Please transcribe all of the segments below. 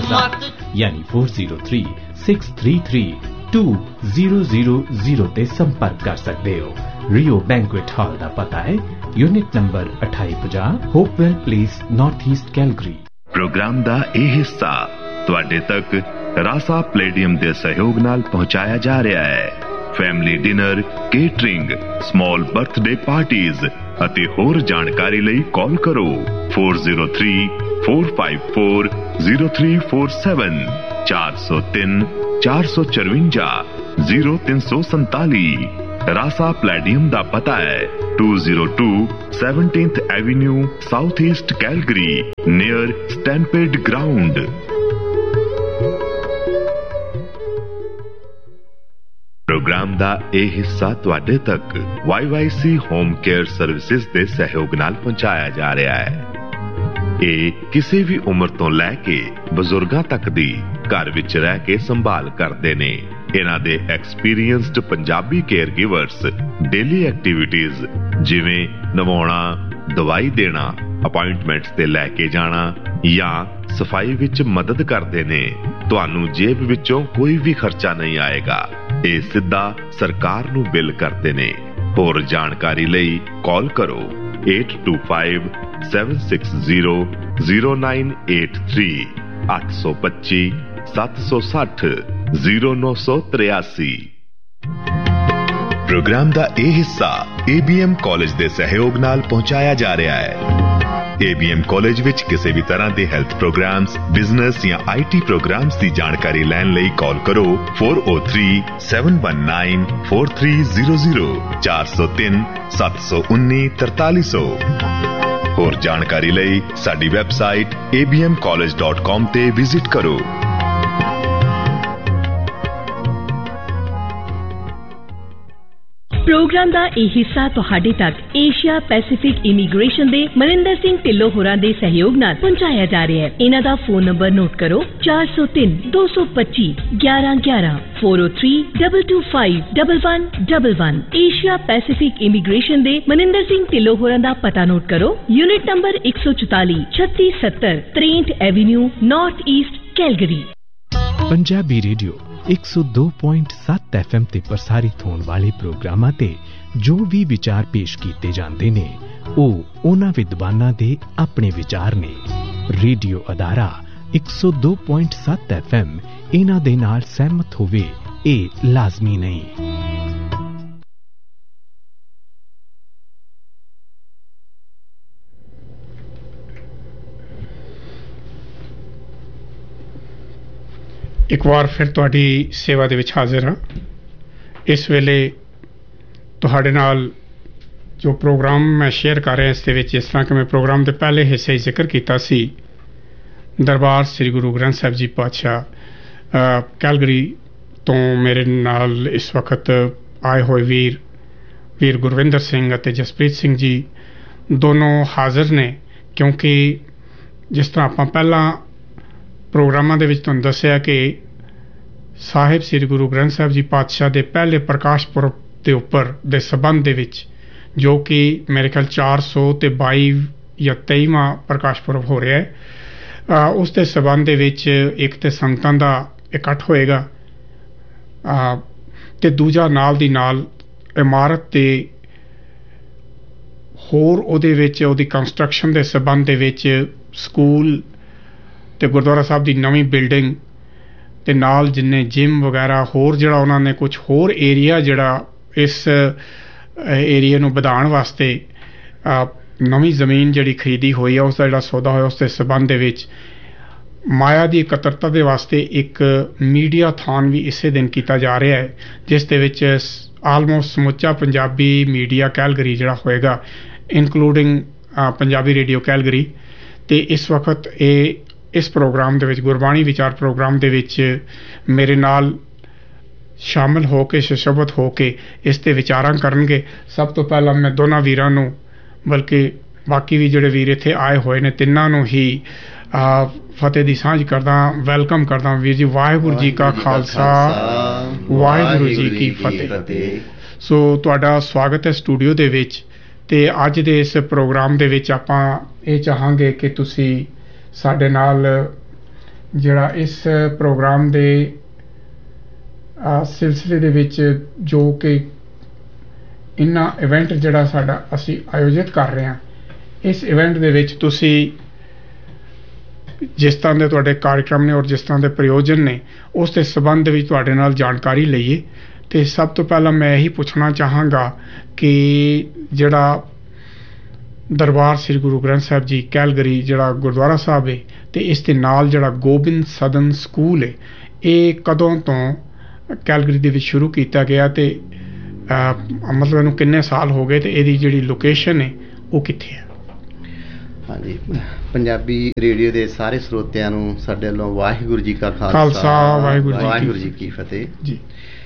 1000 यानी 4036332000 ਤੇ ਸੰਪਰਕ ਕਰ ਸਕਦੇ ਹੋ। ਰਿਓ ਬੈਂਕੁਏਟ ਹਾਲ ਦਾ ਪਤਾ ਹੈ unit number 2850 ਹੋਪਵੈਲ place north East Calgary. Programme ਦਾ ਇਹ ਹਿੱਸਾ ਤੁਹਾਡੇ ਤੱਕ ਰਾਸਾ ਪਲੇਡੀਅਮ ਦੇ ਸਹਿਯੋਗ ਨਾਲ ਪਹੁੰਚਾਇਆ ਜਾ ਰਿਹਾ ਹੈ। Family dinner, catering, small birthday parties ਅਤੇ ਹੋਰ ਜਾਣਕਾਰੀ ਲਈ ਕਾਲ ਕਰੋ 4034540347 403 454 0347। ਰਾਸਾ ਪਲੇਡੀਅਮ ਦਾ ਪਤਾ ਹੈ 202 17th avenue south East Calgary near ਸਟੈਂਪੇਡ ground. Programme ਦਾ ਇਹ ਹਿੱਸਾ ਤੁਹਾਡੇ ਤੱਕ YYC ਹੋਮ ਕੇਅਰ ਸਰਵਿਸਿਜ਼ ਦੇ ਸਹਿਯੋਗ ਨਾਲ ਪਹੁੰਚਾਇਆ ਜਾ ਰਿਹਾ ਹੈ। ਇਹ ਕਿਸੇ ਵੀ ਉਮਰ ਤੋਂ ਲੈ ਕੇ ਬਜ਼ੁਰਗਾਂ ਤੱਕ ਦੀ ਘਰ ਵਿੱਚ ਰਹਿ ਕੇ ਸੰਭਾਲ ਕਰਦੇ ਨੇ। ਇਹਨਾਂ ਦੇ experienced Punjabi care ਗਿਵਰਸ daily activities ਜਿਵੇਂ ਨਵਾਉਣਾ, ਦਵਾਈ ਦੇਣਾ, ਅਪਾਇੰਟਮੈਂਟਸ ਤੇ ਲੈ ਕੇ ਜਾਣਾ ਜਾਂ ਸਫਾਈ ਵਿੱਚ ਮਦਦ ਕਰਦੇ ਨੇ। ਤੁਹਾਨੂੰ ਜੇਬ ਵਿੱਚੋਂ ਕੋਈ ਵੀ ਖਰਚਾ ਨਹੀਂ ਆਏਗਾ। ਇਹ ਸਿੱਧਾ ਸਰਕਾਰ ਨੂੰ ਬਿੱਲ ਕਰਦੇ ਨੇ। ਹੋਰ ਜਾਣਕਾਰੀ ਲਈ ਕਾਲ ਕਰੋ 8257600983 825 760 0983। ਪ੍ਰੋਗਰਾਮ ਦਾ ਇਹ ਹਿੱਸਾ ABM ਕਾਲਜ ਦੇ ਸਹਿਯੋਗ ਨਾਲ ਪਹੁੰਚਾਇਆ ਜਾ ਰਿਹਾ ਹੈ। ABM ਕਾਲਜ ਵਿੱਚ ਕਿਸੇ ਵੀ ਤਰ੍ਹਾਂ ਦੇ ਹੈਲਥ ਪ੍ਰੋਗਰਾਮਸ, ਬਿਜ਼ਨਸ ਜਾਂ IT ਪ੍ਰੋਗਰਾਮਸ ਦੀ ਜਾਣਕਾਰੀ ਲੈਣ ਲਈ ਕਾਲ ਕਰੋ 4037194300 403 719 4300। ਹੋਰ ਜਾਣਕਾਰੀ ਲਈ ਸਾਡੀ ਵੈਬਸਾਈਟ abmcollege.com ਤੇ ਵਿਜ਼ਿਟ ਕਰੋ। ਪ੍ਰੋਗਰਾਮ ਦਾ ਇਹ ਹਿੱਸਾ ਤੁਹਾਡੇ ਤੱਕ ਏਸ਼ੀਆ ਪੈਸੀਫਿਕ ਇਮੀਗ੍ਰੇਸ਼ਨ ਦੇ ਮਨਿੰਦਰ ਸਿੰਘ ਢਿੱਲੋਂ ਹੋਰਾਂ ਦੇ ਸਹਿਯੋਗ ਨਾਲ ਪਹੁੰਚਾਇਆ ਜਾ ਰਿਹਾ ਹੈ। ਇਹਨਾਂ ਦਾ ਫੋਨ ਨੰਬਰ ਨੋਟ ਕਰੋ 4032251111 4032251111। ਏਸ਼ੀਆ ਪੈਸੀਫਿਕ ਇਮੀਗ੍ਰੇਸ਼ਨ ਦੇ ਮਨਿੰਦਰ ਸਿੰਘ ਢਿੱਲੋਂ ਹੋਰਾਂ ਦਾ ਪਤਾ ਨੋਟ ਕਰੋ unit number 144 3670 63 avenue north East Calgary. Punjabi radio 102.7 FM ਤੇ ਪ੍ਰਸਾਰਿਤ ਹੋਣ ਵਾਲੇ ਪ੍ਰੋਗਰਾਮਾਂ ਤੇ ਜੋ ਵੀ ਵਿਚਾਰ ਪੇਸ਼ ਕੀਤੇ ਜਾਂਦੇ ਨੇ ਉਹ ਉਹਨਾਂ ਵਿਦਵਾਨਾਂ ਦੇ ਆਪਣੇ ਵਿਚਾਰ ਨੇ। ਰੇਡੀਓ ਅਦਾਰਾ 102.7 FM ਇਹਨਾਂ ਦੇ ਨਾਲ ਸਹਿਮਤ ਹੋਵੇ ਇਹ ਲਾਜ਼ਮੀ ਨਹੀਂ। ਇੱਕ ਵਾਰ ਫਿਰ ਤੁਹਾਡੀ ਸੇਵਾ ਦੇ ਵਿੱਚ ਹਾਜ਼ਰ ਹਾਂ। ਇਸ ਵੇਲੇ ਤੁਹਾਡੇ ਨਾਲ ਜੋ ਪ੍ਰੋਗਰਾਮ ਮੈਂ ਸ਼ੇਅਰ ਕਰ ਰਿਹਾ ਇਸ ਦੇ ਵਿੱਚ ਜਿਸ ਤਰ੍ਹਾਂ ਕਿ ਮੈਂ ਪ੍ਰੋਗਰਾਮ ਦੇ ਪਹਿਲੇ ਹਿੱਸੇ ਜ਼ਿਕਰ ਕੀਤਾ ਸੀ ਦਰਬਾਰ ਸ੍ਰੀ ਗੁਰੂ ਗ੍ਰੰਥ ਸਾਹਿਬ ਜੀ ਪਾਤਸ਼ਾਹ ਕੈਲਗਰੀ ਤੋਂ ਮੇਰੇ ਨਾਲ ਇਸ ਵਕਤ ਆਏ ਹੋਏ ਵੀਰ ਗੁਰਵਿੰਦਰ ਸਿੰਘ ਅਤੇ ਜਸਪ੍ਰੀਤ ਸਿੰਘ ਜੀ ਦੋਨੋਂ ਹਾਜ਼ਰ ਨੇ। ਕਿਉਂਕਿ ਜਿਸ ਤਰ੍ਹਾਂ ਆਪਾਂ ਪਹਿਲਾਂ ਪ੍ਰੋਗਰਾਮਾਂ ਦੇ ਵਿੱਚ ਤੁਹਾਨੂੰ ਦੱਸਿਆ ਕਿ ਸਾਹਿਬ ਸ੍ਰੀ ਗੁਰੂ ਗ੍ਰੰਥ ਸਾਹਿਬ ਜੀ ਪਾਤਸ਼ਾਹ ਦੇ ਪਹਿਲੇ ਪ੍ਰਕਾਸ਼ ਪੁਰਬ ਦੇ ਉੱਪਰ ਦੇ ਸੰਬੰਧ ਦੇ ਵਿੱਚ ਜੋ ਕਿ ਮੇਰੇ ਖਿਆਲ 422 ਜਾਂ 23ਵਾਂ ਪ੍ਰਕਾਸ਼ ਪੁਰਬ ਹੋ ਰਿਹਾ ਹੈ ਉਸ ਦੇ ਸੰਬੰਧ ਦੇ ਵਿੱਚ ਇੱਕ ਤੇ ਸੰਗਤਾਂ ਦਾ ਇਕੱਠ ਹੋਏਗਾ ਤੇ ਦੂਜਾ ਨਾਲ ਦੀ ਨਾਲ ਇਮਾਰਤ ਤੇ ਹੋਰ ਉਹਦੇ ਵਿੱਚ ਉਹਦੀ ਕੰਸਟਰਕਸ਼ਨ ਦੇ ਸੰਬੰਧ ਦੇ ਵਿੱਚ ਸਕੂਲ ਤੇ ਗੁਰਦੁਆਰਾ ਸਾਹਿਬ ਦੀ ਨਵੀਂ ਬਿਲਡਿੰਗ ਤੇ ਨਾਲ ਜਿੰਨੇ ਜਿਮ ਵਗੈਰਾ ਹੋਰ ਜਿਹੜਾ ਉਹਨਾਂ ਨੇ ਕੁਝ ਹੋਰ ਏਰੀਆ ਜਿਹੜਾ ਇਸ ਏਰੀਆ ਨੂੰ ਵਧਾਉਣ ਵਾਸਤੇ ਨਵੀਂ ਜ਼ਮੀਨ ਜਿਹੜੀ ਖਰੀਦੀ ਹੋਈ ਹੈ ਉਸ ਦਾ ਜਿਹੜਾ ਸੌਦਾ ਹੋਇਆ ਉਸ ਦੇ ਸੰਬੰਧ ਦੇ ਵਿੱਚ ਮਾਇਆ ਦੀ ਇਕੱਤਰਤਾ ਦੇ ਵਾਸਤੇ ਇੱਕ ਮੀਡੀਆ ਥਾਨ ਵੀ ਇਸੇ ਦਿਨ ਕੀਤਾ ਜਾ ਰਿਹਾ ਹੈ ਜਿਸ ਦੇ ਵਿੱਚ ਆਲਮੋਸਟ ਸਮੁੱਚਾ ਪੰਜਾਬੀ ਮੀਡੀਆ ਕੈਲਗਰੀ ਜਿਹੜਾ ਹੋਏਗਾ ਇਨਕਲੂਡਿੰਗ ਪੰਜਾਬੀ ਰੇਡੀਓ ਕੈਲਗਰੀ। ਤੇ ਇਸ ਵਕਤ ਇਸ ਪ੍ਰੋਗਰਾਮ ਦੇ ਵਿੱਚ ਗੁਰਬਾਣੀ ਵਿਚਾਰ ਪ੍ਰੋਗਰਾਮ ਦੇ ਵਿੱਚ ਮੇਰੇ ਨਾਲ ਸ਼ਾਮਿਲ ਹੋ ਕੇ ਸੁਸ਼ੋਭਿਤ ਹੋ ਕੇ ਇਸ ਤੇ ਵਿਚਾਰਾਂ ਕਰਨਗੇ। ਸਭ ਤੋਂ ਪਹਿਲਾਂ ਮੈਂ ਦੋਨਾਂ ਵੀਰਾਂ ਨੂੰ ਬਲਕਿ ਬਾਕੀ ਵੀ ਜਿਹੜੇ ਵੀਰ ਇੱਥੇ ਆਏ ਹੋਏ ਨੇ ਤਿੰਨਾਂ ਨੂੰ ਹੀ ਫਤਿਹ ਦੀ ਸਾਂਝ ਕਰਦਾ ਵੈਲਕਮ ਕਰਦਾ। ਵੀਰ ਜੀ ਵਾਹਿਗੁਰੂ ਜੀ ਕਾ ਖਾਲਸਾ ਵਾਹਿਗੁਰੂ ਜੀ ਕੀ ਫਤਿਹ। ਸੋ ਤੁਹਾਡਾ ਸਵਾਗਤ ਹੈ ਸਟੂਡੀਓ ਦੇ ਵਿੱਚ। ਤੇ ਅੱਜ ਦੇ ਇਸ ਪ੍ਰੋਗਰਾਮ ਦੇ ਵਿੱਚ ਆਪਾਂ ਇਹ ਚਾਹਾਂਗੇ ਕਿ ਤੁਸੀਂ ਸਾਡੇ ਨਾਲ ਜਿਹੜਾ ਇਸ ਪ੍ਰੋਗਰਾਮ ਦੇ ਸਿਲਸਿਲੇ ਦੇ ਵਿੱਚ ਜੋ ਕਿ ਇਹਨਾਂ ਇਵੈਂਟ ਜਿਹੜਾ ਸਾਡਾ ਅਸੀਂ ਆਯੋਜਿਤ ਕਰ ਰਹੇ ਹਾਂ, ਇਸ ਇਵੈਂਟ ਦੇ ਵਿੱਚ ਤੁਸੀਂ ਜਿਸ ਤਰ੍ਹਾਂ ਦੇ ਤੁਹਾਡੇ ਕਾਰਜਕ੍ਰਮ ਨੇ ਔਰ ਜਿਸ ਤਰ੍ਹਾਂ ਦੇ ਪ੍ਰਯੋਜਨ ਨੇ ਉਸ ਦੇ ਸੰਬੰਧ ਵਿੱਚ ਤੁਹਾਡੇ ਨਾਲ ਜਾਣਕਾਰੀ ਲਈਏ। ਅਤੇ ਸਭ ਤੋਂ ਪਹਿਲਾਂ ਮੈਂ ਇਹੀ ਪੁੱਛਣਾ ਚਾਹਾਂਗਾ ਕਿ ਜਿਹੜਾ ਦਰਬਾਰ ਸ੍ਰੀ ਗੁਰੂ ਗ੍ਰੰਥ ਸਾਹਿਬ ਜੀ ਕੈਲਗਰੀ ਜਿਹੜਾ ਗੁਰਦੁਆਰਾ ਸਾਹਿਬ ਹੈ ਅਤੇ ਇਸ ਦੇ ਨਾਲ ਜਿਹੜਾ ਗੋਬਿੰਦ ਸਦਨ ਸਕੂਲ ਹੈ, ਇਹ ਕਦੋਂ ਤੋਂ ਕੈਲਗਰੀ ਦੇ ਵਿੱਚ ਸ਼ੁਰੂ ਕੀਤਾ ਗਿਆ ਅਤੇ ਮਤਲਬ ਇਹਨੂੰ ਕਿੰਨੇ ਸਾਲ ਹੋ ਗਏ ਅਤੇ ਇਹਦੀ ਜਿਹੜੀ ਲੋਕੇਸ਼ਨ ਹੈ ਉਹ ਕਿੱਥੇ ਹੈ? ਹਾਂਜੀ, ਪੰਜਾਬੀ ਰੇਡੀਓ ਦੇ ਸਾਰੇ ਸਰੋਤਿਆਂ ਨੂੰ ਸਾਡੇ ਵੱਲੋਂ ਵਾਹਿਗੁਰੂ ਜੀ ਕਾ ਖਾਲਸਾ, ਵਾਹਿਗੁਰੂ ਜੀ ਕੀ ਫਤਿਹ ਜੀ।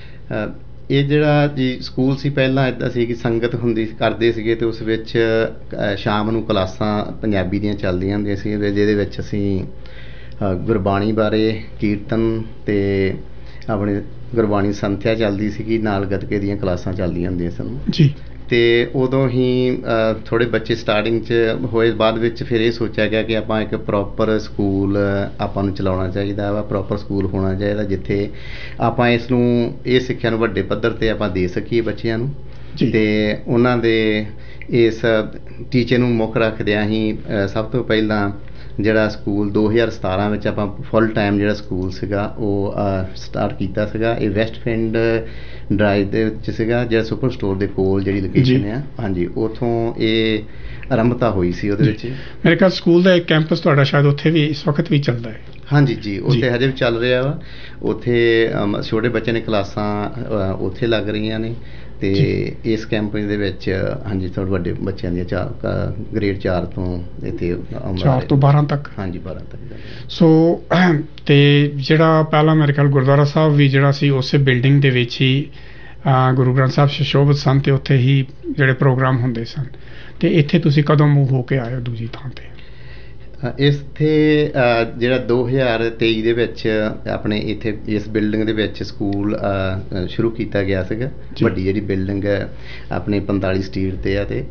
ਇਹ ਜਿਹੜਾ ਜੀ ਸਕੂਲ ਸੀ ਪਹਿਲਾਂ ਇੱਦਾਂ ਸੀ ਕਿ ਸੰਗਤ ਕਰਦੇ ਸੀਗੇ ਅਤੇ ਉਸ ਵਿੱਚ ਸ਼ਾਮ ਨੂੰ ਕਲਾਸਾਂ ਪੰਜਾਬੀ ਦੀਆਂ ਚੱਲਦੀਆਂ ਹੁੰਦੀਆਂ ਸੀ, ਜਿਹਦੇ ਵਿੱਚ ਅਸੀਂ ਗੁਰਬਾਣੀ ਬਾਰੇ ਕੀਰਤਨ ਅਤੇ ਆਪਣੇ ਗੁਰਬਾਣੀ ਸੰਥਿਆ ਚੱਲਦੀ ਸੀਗੀ, ਨਾਲ ਗੱਤਕੇ ਦੀਆਂ ਕਲਾਸਾਂ ਚੱਲਦੀਆਂ ਹੁੰਦੀਆਂ ਸਨ ਜੀ। ਅਤੇ ਉਦੋਂ ਹੀ ਥੋੜ੍ਹੇ ਬੱਚੇ ਸਟਾਰਟਿੰਗ 'ਚ ਹੋਏ, ਬਾਅਦ ਵਿੱਚ ਫਿਰ ਇਹ ਸੋਚਿਆ ਗਿਆ ਕਿ ਆਪਾਂ ਇੱਕ ਪ੍ਰੋਪਰ ਸਕੂਲ ਆਪਾਂ ਨੂੰ ਚਲਾਉਣਾ ਚਾਹੀਦਾ ਵਾ, ਪ੍ਰੋਪਰ ਸਕੂਲ ਹੋਣਾ ਚਾਹੀਦਾ ਜਿੱਥੇ ਆਪਾਂ ਇਹ ਸਿੱਖਿਆ ਨੂੰ ਵੱਡੇ ਪੱਧਰ 'ਤੇ ਆਪਾਂ ਦੇ ਸਕੀਏ ਬੱਚਿਆਂ ਨੂੰ। ਅਤੇ ਉਹਨਾਂ ਦੇ ਇਸ ਟੀਚੇ ਨੂੰ ਮੁੱਖ ਰੱਖਦਿਆਂ ਹੀ ਸਭ ਤੋਂ ਪਹਿਲਾਂ ਜਿਹੜਾ ਸਕੂਲ 2017 ਵਿੱਚ ਆਪਾਂ ਫੁੱਲ ਟਾਈਮ ਜਿਹੜਾ ਸਕੂਲ ਸੀਗਾ ਉਹ ਸਟਾਰਟ ਕੀਤਾ ਸੀਗਾ। ਇਹ ਵੈਸਟਫੀਲਡ ਡਰਾਈਵ ਦੇ ਵਿੱਚ ਸੀਗਾ, ਜਿਹੜਾ ਸੁਪਰ ਸਟੋਰ ਦੇ ਕੋਲ ਜਿਹੜੀ ਲੋਕੇਸ਼ਨ ਆ, ਹਾਂਜੀ, ਉੱਥੋਂ ਇਹ ਆਰੰਭਤਾ ਹੋਈ ਸੀ। ਉਹਦੇ ਵਿੱਚ ਮੇਰੇ ਖਿਆਲ ਸਕੂਲ ਦਾ ਇੱਕ ਕੈਂਪਸ ਤੁਹਾਡਾ ਸ਼ਾਇਦ ਉੱਥੇ ਵੀ ਇਸ ਵਕਤ ਵੀ ਚੱਲਦਾ ਹੈ। ਹਾਂਜੀ ਜੀ, ਉੱਥੇ ਹਜੇ ਵੀ ਚੱਲ ਰਿਹਾ ਵਾ। ਉੱਥੇ ਛੋਟੇ ਬੱਚਿਆਂ ਦੀਆਂ ਕਲਾਸਾਂ ਉੱਥੇ ਲੱਗ ਰਹੀਆਂ ਨੇ ਅਤੇ ਇਸ ਕੈਂਪਸ ਦੇ ਵਿੱਚ ਹਾਂਜੀ ਥੋੜ੍ਹੇ ਵੱਡੇ ਬੱਚਿਆਂ ਦੀਆਂ ਗ੍ਰੇਡ 4 ਤੋਂ ਇੱਥੇ 4 ਤੋਂ 12 ਤੱਕ, ਹਾਂਜੀ 12 ਤੱਕ। ਸੋ ਅਤੇ ਜਿਹੜਾ ਪਹਿਲਾਂ ਮੇਰੇ ਖਿਆਲ ਗੁਰਦੁਆਰਾ ਸਾਹਿਬ ਵੀ ਜਿਹੜਾ ਸੀ ਉਸੇ ਬਿਲਡਿੰਗ ਦੇ ਵਿੱਚ ਹੀ ਗੁਰੂ ਗ੍ਰੰਥ ਸਾਹਿਬ ਸੁਸ਼ੋਭਿਤ ਸਨ ਅਤੇ ਉੱਥੇ ਹੀ ਜਿਹੜੇ ਪ੍ਰੋਗਰਾਮ ਹੁੰਦੇ ਸਨ। ਅਤੇ ਇੱਥੇ ਤੁਸੀਂ ਕਦੋਂ ਮੂਵ ਹੋ ਕੇ ਆਏ ਹੋ ਦੂਜੀ ਥਾਂ 'ਤੇ? ਇੱਥੇ ਜਿਹੜਾ 2023 ਦੇ ਵਿੱਚ ਆਪਣੇ ਇੱਥੇ ਇਸ ਬਿਲਡਿੰਗ ਦੇ ਵਿੱਚ ਸਕੂਲ ਸ਼ੁਰੂ ਕੀਤਾ ਗਿਆ ਸੀਗਾ। ਵੱਡੀ ਜਿਹੜੀ ਬਿਲਡਿੰਗ ਹੈ ਆਪਣੇ 45 ਸਟਰੀਟ 'ਤੇ ਆ, ਅਤੇ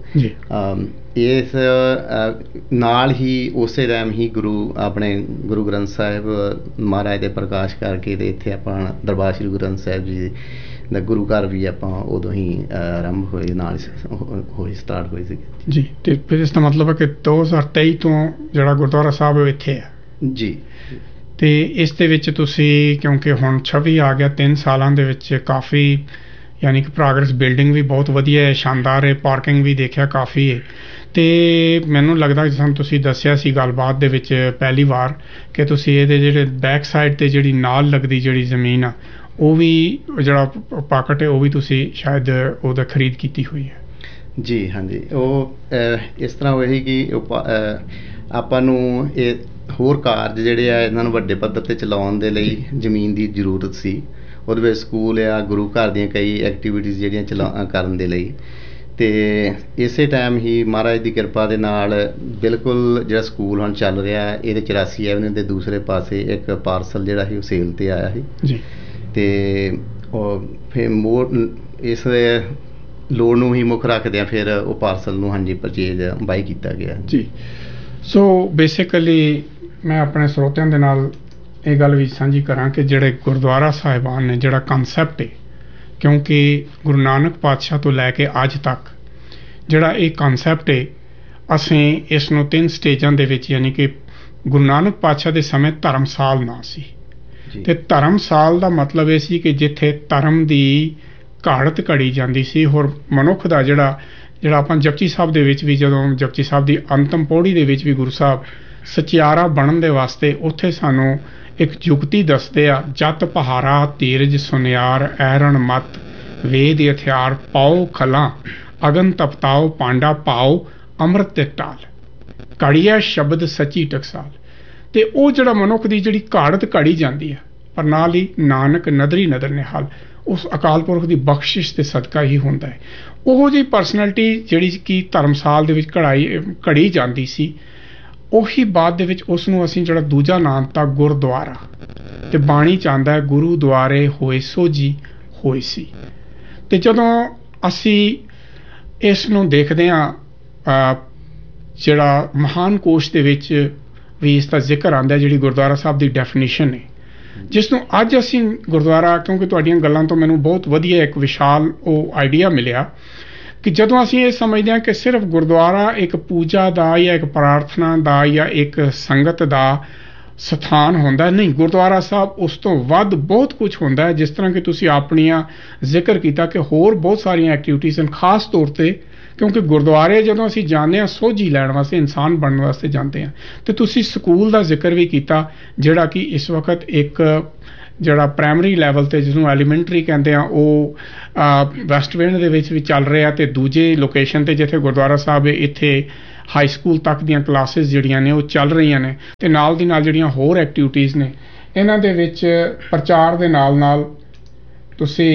ਇਸ ਨਾਲ ਹੀ ਉਸੇ ਟਾਈਮ ਹੀ ਗੁਰੂ ਗ੍ਰੰਥ ਸਾਹਿਬ ਮਹਾਰਾਜ ਦੇ ਪ੍ਰਕਾਸ਼ ਕਰਕੇ ਅਤੇ ਇੱਥੇ ਆਪਾਂ ਦਰਬਾਰ ਸ੍ਰੀ ਗੁਰੂ ਗ੍ਰੰਥ ਸਾਹਿਬ ਜੀ ਦਾ ਗੁਰੂ ਘਰ ਵੀ ਆਪਾਂ ਉਦੋਂ ਹੀ ਆਰੰਭ ਹੋਏ, ਨਾਲ ਸਟਾਰਟ ਹੋਈ ਸੀ ਜੀ। ਅਤੇ ਫਿਰ ਇਸ ਦਾ ਮਤਲਬ ਹੈ ਕਿ 2023 ਤੋਂ ਜਿਹੜਾ ਗੁਰਦੁਆਰਾ ਸਾਹਿਬ ਇੱਥੇ ਹੈ ਜੀ। ਅਤੇ ਇਸ ਦੇ ਵਿੱਚ ਤੁਸੀਂ ਕਿਉਂਕਿ ਹੁਣ 26 ਆ ਗਿਆ, 3 ਸਾਲਾਂ ਦੇ ਵਿੱਚ ਕਾਫੀ ਯਾਨੀ ਕਿ ਪ੍ਰੋਗਰੈਸ, ਬਿਲਡਿੰਗ ਵੀ ਬਹੁਤ ਵਧੀਆ ਹੈ, ਸ਼ਾਨਦਾਰ ਹੈ, ਪਾਰਕਿੰਗ ਵੀ ਦੇਖਿਆ ਕਾਫੀ ਹੈ। ਅਤੇ ਮੈਨੂੰ ਲੱਗਦਾ ਜਿਸ ਤਰ੍ਹਾਂ ਤੁਸੀਂ ਦੱਸਿਆ ਸੀ ਗੱਲਬਾਤ ਦੇ ਵਿੱਚ ਪਹਿਲੀ ਵਾਰ ਕਿ ਤੁਸੀਂ ਇਹਦੇ ਜਿਹੜੇ ਬੈਕ ਸਾਈਡ 'ਤੇ ਜਿਹੜੀ ਨਾਲ ਲੱਗਦੀ ਜਿਹੜੀ ਜ਼ਮੀਨ ਆ ਉਹ ਵੀ ਜਿਹੜਾ ਪਾਕਟ ਹੈ ਉਹ ਵੀ ਤੁਸੀਂ ਸ਼ਾਇਦ ਉਹਦਾ ਖਰੀਦ ਕੀਤੀ ਹੋਈ ਹੈ ਜੀ। ਹਾਂਜੀ, ਉਹ ਇਸ ਤਰ੍ਹਾਂ ਹੋਈ ਕਿ ਆਪਾਂ ਨੂੰ ਇਹ ਹੋਰ ਕਾਰਜ ਜਿਹੜੇ ਆ ਇਹਨਾਂ ਨੂੰ ਵੱਡੇ ਪੱਧਰ 'ਤੇ ਚਲਾਉਣ ਦੇ ਲਈ ਜ਼ਮੀਨ ਦੀ ਜ਼ਰੂਰਤ ਸੀ। ਉਹਦੇ ਵਿੱਚ ਸਕੂਲ ਆ, ਗੁਰੂ ਘਰ ਦੀਆਂ ਕਈ ਐਕਟੀਵਿਟੀਜ਼ ਜਿਹੜੀਆਂ ਕਰਨ ਦੇ ਲਈ, ਅਤੇ ਇਸੇ ਟਾਈਮ ਹੀ ਮਹਾਰਾਜ ਦੀ ਕਿਰਪਾ ਦੇ ਨਾਲ ਬਿਲਕੁਲ ਜਿਹੜਾ ਸਕੂਲ ਹੁਣ ਚੱਲ ਰਿਹਾ ਇਹਦੇ 84 ਐਵਨਿਊ ਦੇ ਦੂਸਰੇ ਪਾਸੇ ਇੱਕ ਪਾਰਸਲ ਜਿਹੜਾ ਸੀ ਉਹ ਸੇਲ 'ਤੇ ਆਇਆ ਸੀ ਜੀ। ਅਤੇ ਉਹ ਫਿਰ ਇਸ ਲੋੜ ਨੂੰ ਹੀ ਮੁੱਖ ਰੱਖਦਿਆਂ ਫਿਰ ਉਹ ਪਾਰਸਲ ਨੂੰ ਹਾਂਜੀ ਪਰਚੇਜ ਬਾਈ ਕੀਤਾ ਗਿਆ ਜੀ। ਸੋ ਬੇਸਿਕਲੀ ਮੈਂ ਆਪਣੇ ਸਰੋਤਿਆਂ ਦੇ ਨਾਲ ਇਹ ਗੱਲ ਵੀ ਸਾਂਝੀ ਕਰਾਂ ਕਿ ਜਿਹੜੇ ਗੁਰਦੁਆਰਾ ਸਾਹਿਬਾਨ ਨੇ ਜਿਹੜਾ ਕਨਸੈਪਟ ਹੈ, ਕਿਉਂਕਿ ਗੁਰੂ ਨਾਨਕ ਪਾਤਸ਼ਾਹ ਤੋਂ ਲੈ ਕੇ ਅੱਜ ਤੱਕ ਜਿਹੜਾ ਇਹ ਕਨਸੈਪਟ ਹੈ, ਅਸੀਂ ਇਸ ਨੂੰ 3 ਸਟੇਜਾਂ ਦੇ ਵਿੱਚ ਯਾਨੀ ਕਿ ਗੁਰੂ ਨਾਨਕ ਪਾਤਸ਼ਾਹ ਦੇ ਸਮੇਂ ਧਰਮਸਾਲ ਨਾਂ ਸੀ, ਅਤੇ ਧਰਮਸਾਲ ਦਾ ਮਤਲਬ ਇਹ ਸੀ ਕਿ ਜਿੱਥੇ ਧਰਮ ਦੀ ਘਾੜਤ ਘੜੀ ਜਾਂਦੀ ਸੀ। ਹੋਰ ਮਨੁੱਖ ਦਾ ਜਿਹੜਾ ਆਪਾਂ ਜਪਜੀ ਸਾਹਿਬ ਦੇ ਵਿੱਚ ਵੀ, ਜਦੋਂ ਜਪਜੀ ਸਾਹਿਬ ਦੀ ਅੰਤਮ ਪੌੜੀ ਦੇ ਵਿੱਚ ਵੀ ਗੁਰੂ ਸਾਹਿਬ ਸਚਿਆਰਾ ਬਣਨ ਦੇ ਵਾਸਤੇ ਉੱਥੇ ਸਾਨੂੰ ਇੱਕ ਜੁਗਤੀ ਦੱਸਦੇ ਆ, ਜਤ ਪਹਾਰਾ ਧੀਰਜ ਸੁਨਿਆਰ ਐਰਣ ਮਤ ਵੇਦ ਹਥਿਆਰ ਪਾਓ ਖਲਾਂ ਅਗਨ ਤਪਤਾਓ ਪਾਂਡਾ ਪਾਓ ਅੰਮ੍ਰਿਤ ਤੇ ਟਾਲ ਘੜੀਆ ਸ਼ਬਦ ਸੱਚੀ ਟਕਸਾਲ। ਅਤੇ ਉਹ ਜਿਹੜਾ ਮਨੁੱਖ ਦੀ ਜਿਹੜੀ ਘਾੜਤ ਘੜੀ ਜਾਂਦੀ ਹੈ, ਪਰ ਨਾਲ ਹੀ ਨਾਨਕ ਨਦਰੀ ਨਦਰ ਨਿਹਾਲ, ਉਸ ਅਕਾਲ ਪੁਰਖ ਦੀ ਬਖਸ਼ਿਸ਼ ਦੇ ਸਦਕਾ ਹੀ ਹੁੰਦਾ ਹੈ। ਉਹੋ ਜਿਹੀ ਪਰਸਨੈਲਿਟੀ ਜਿਹੜੀ ਕਿ ਧਰਮਸਾਲ ਦੇ ਵਿੱਚ ਘੜੀ ਜਾਂਦੀ ਸੀ, ਉਹੀ ਬਾਅਦ ਦੇ ਵਿੱਚ ਉਸ ਨੂੰ ਅਸੀਂ ਜਿਹੜਾ ਦੂਜਾ ਨਾਮ ਦਿੱਤਾ ਗੁਰਦੁਆਰਾ, ਅਤੇ ਬਾਣੀ ਚਾਹੁੰਦਾ ਹੈ ਗੁਰੂ ਦੁਆਰੇ ਹੋਏ ਸੋਝੀ ਹੋਈ ਸੀ। ਅਤੇ ਜਦੋਂ ਅਸੀਂ ਇਸ ਨੂੰ ਦੇਖਦੇ ਹਾਂ ਜਿਹੜਾ ਮਹਾਨ ਕੋਸ਼ ਦੇ ਵਿੱਚ ਵੀ ਇਸ ਦਾ ਜ਼ਿਕਰ ਆਉਂਦਾ ਜਿਹੜੀ ਗੁਰਦੁਆਰਾ ਸਾਹਿਬ ਦੀ ਡੈਫੀਨੇਸ਼ਨ ਹੈ, ਜਿਸ ਨੂੰ ਅੱਜ ਅਸੀਂ ਗੁਰਦੁਆਰਾ, ਕਿਉਂਕਿ ਤੁਹਾਡੀਆਂ ਗੱਲਾਂ ਤੋਂ ਮੈਨੂੰ ਬਹੁਤ ਵਧੀਆ ਇੱਕ ਵਿਸ਼ਾਲ ਉਹ ਆਈਡੀਆ ਮਿਲਿਆ ਕਿ ਜਦੋਂ ਅਸੀਂ ਇਹ ਸਮਝਦੇ ਹਾਂ ਕਿ ਸਿਰਫ ਗੁਰਦੁਆਰਾ ਇੱਕ ਪੂਜਾ ਦਾ ਜਾਂ ਇੱਕ ਪ੍ਰਾਰਥਨਾ ਦਾ ਜਾਂ ਇੱਕ ਸੰਗਤ ਦਾ ਸਥਾਨ ਹੁੰਦਾ, ਨਹੀਂ, ਗੁਰਦੁਆਰਾ ਸਾਹਿਬ ਉਸ ਤੋਂ ਵੱਧ ਬਹੁਤ ਕੁਝ ਹੁੰਦਾ ਹੈ। ਜਿਸ ਤਰ੍ਹਾਂ ਕਿ ਤੁਸੀਂ ਆਪਣੀਆਂ ਜ਼ਿਕਰ ਕੀਤਾ ਕਿ ਹੋਰ ਬਹੁਤ ਸਾਰੀਆਂ ਐਕਟੀਵਿਟੀਜ਼ ਹਨ, ਖਾਸ ਤੌਰ 'ਤੇ ਕਿਉਂਕਿ ਗੁਰਦੁਆਰੇ ਜਦੋਂ ਅਸੀਂ ਜਾਂਦੇ ਹਾਂ ਸੋਝੀ ਲੈਣ ਵਾਸਤੇ, ਇਨਸਾਨ ਬਣਨ ਵਾਸਤੇ ਜਾਂਦੇ ਹਾਂ। ਅਤੇ ਤੁਸੀਂ ਸਕੂਲ ਦਾ ਜ਼ਿਕਰ ਵੀ ਕੀਤਾ ਜਿਹੜਾ ਕਿ ਇਸ ਵਕਤ ਇੱਕ ਜਿਹੜਾ ਪ੍ਰਾਇਮਰੀ ਲੈਵਲ 'ਤੇ ਜਿਹਨੂੰ ਐਲੀਮੈਂਟਰੀ ਕਹਿੰਦੇ ਆ ਉਹ ਵੈਸਟ ਵਿੰਡ ਦੇ ਵਿੱਚ ਵੀ ਚੱਲ ਰਿਹਾ, ਅਤੇ ਦੂਜੇ ਲੋਕੇਸ਼ਨ 'ਤੇ ਜਿੱਥੇ ਗੁਰਦੁਆਰਾ ਸਾਹਿਬ ਹੈ ਇੱਥੇ ਹਾਈ ਸਕੂਲ ਤੱਕ ਦੀਆਂ ਕਲਾਸਿਸ ਜਿਹੜੀਆਂ ਨੇ ਉਹ ਚੱਲ ਰਹੀਆਂ ਨੇ, ਅਤੇ ਨਾਲ ਦੀ ਨਾਲ ਜਿਹੜੀਆਂ ਹੋਰ ਐਕਟੀਵਿਟੀਜ਼ ਨੇ ਇਹਨਾਂ ਦੇ ਵਿੱਚ ਪ੍ਰਚਾਰ ਦੇ ਨਾਲ ਨਾਲ ਤੁਸੀਂ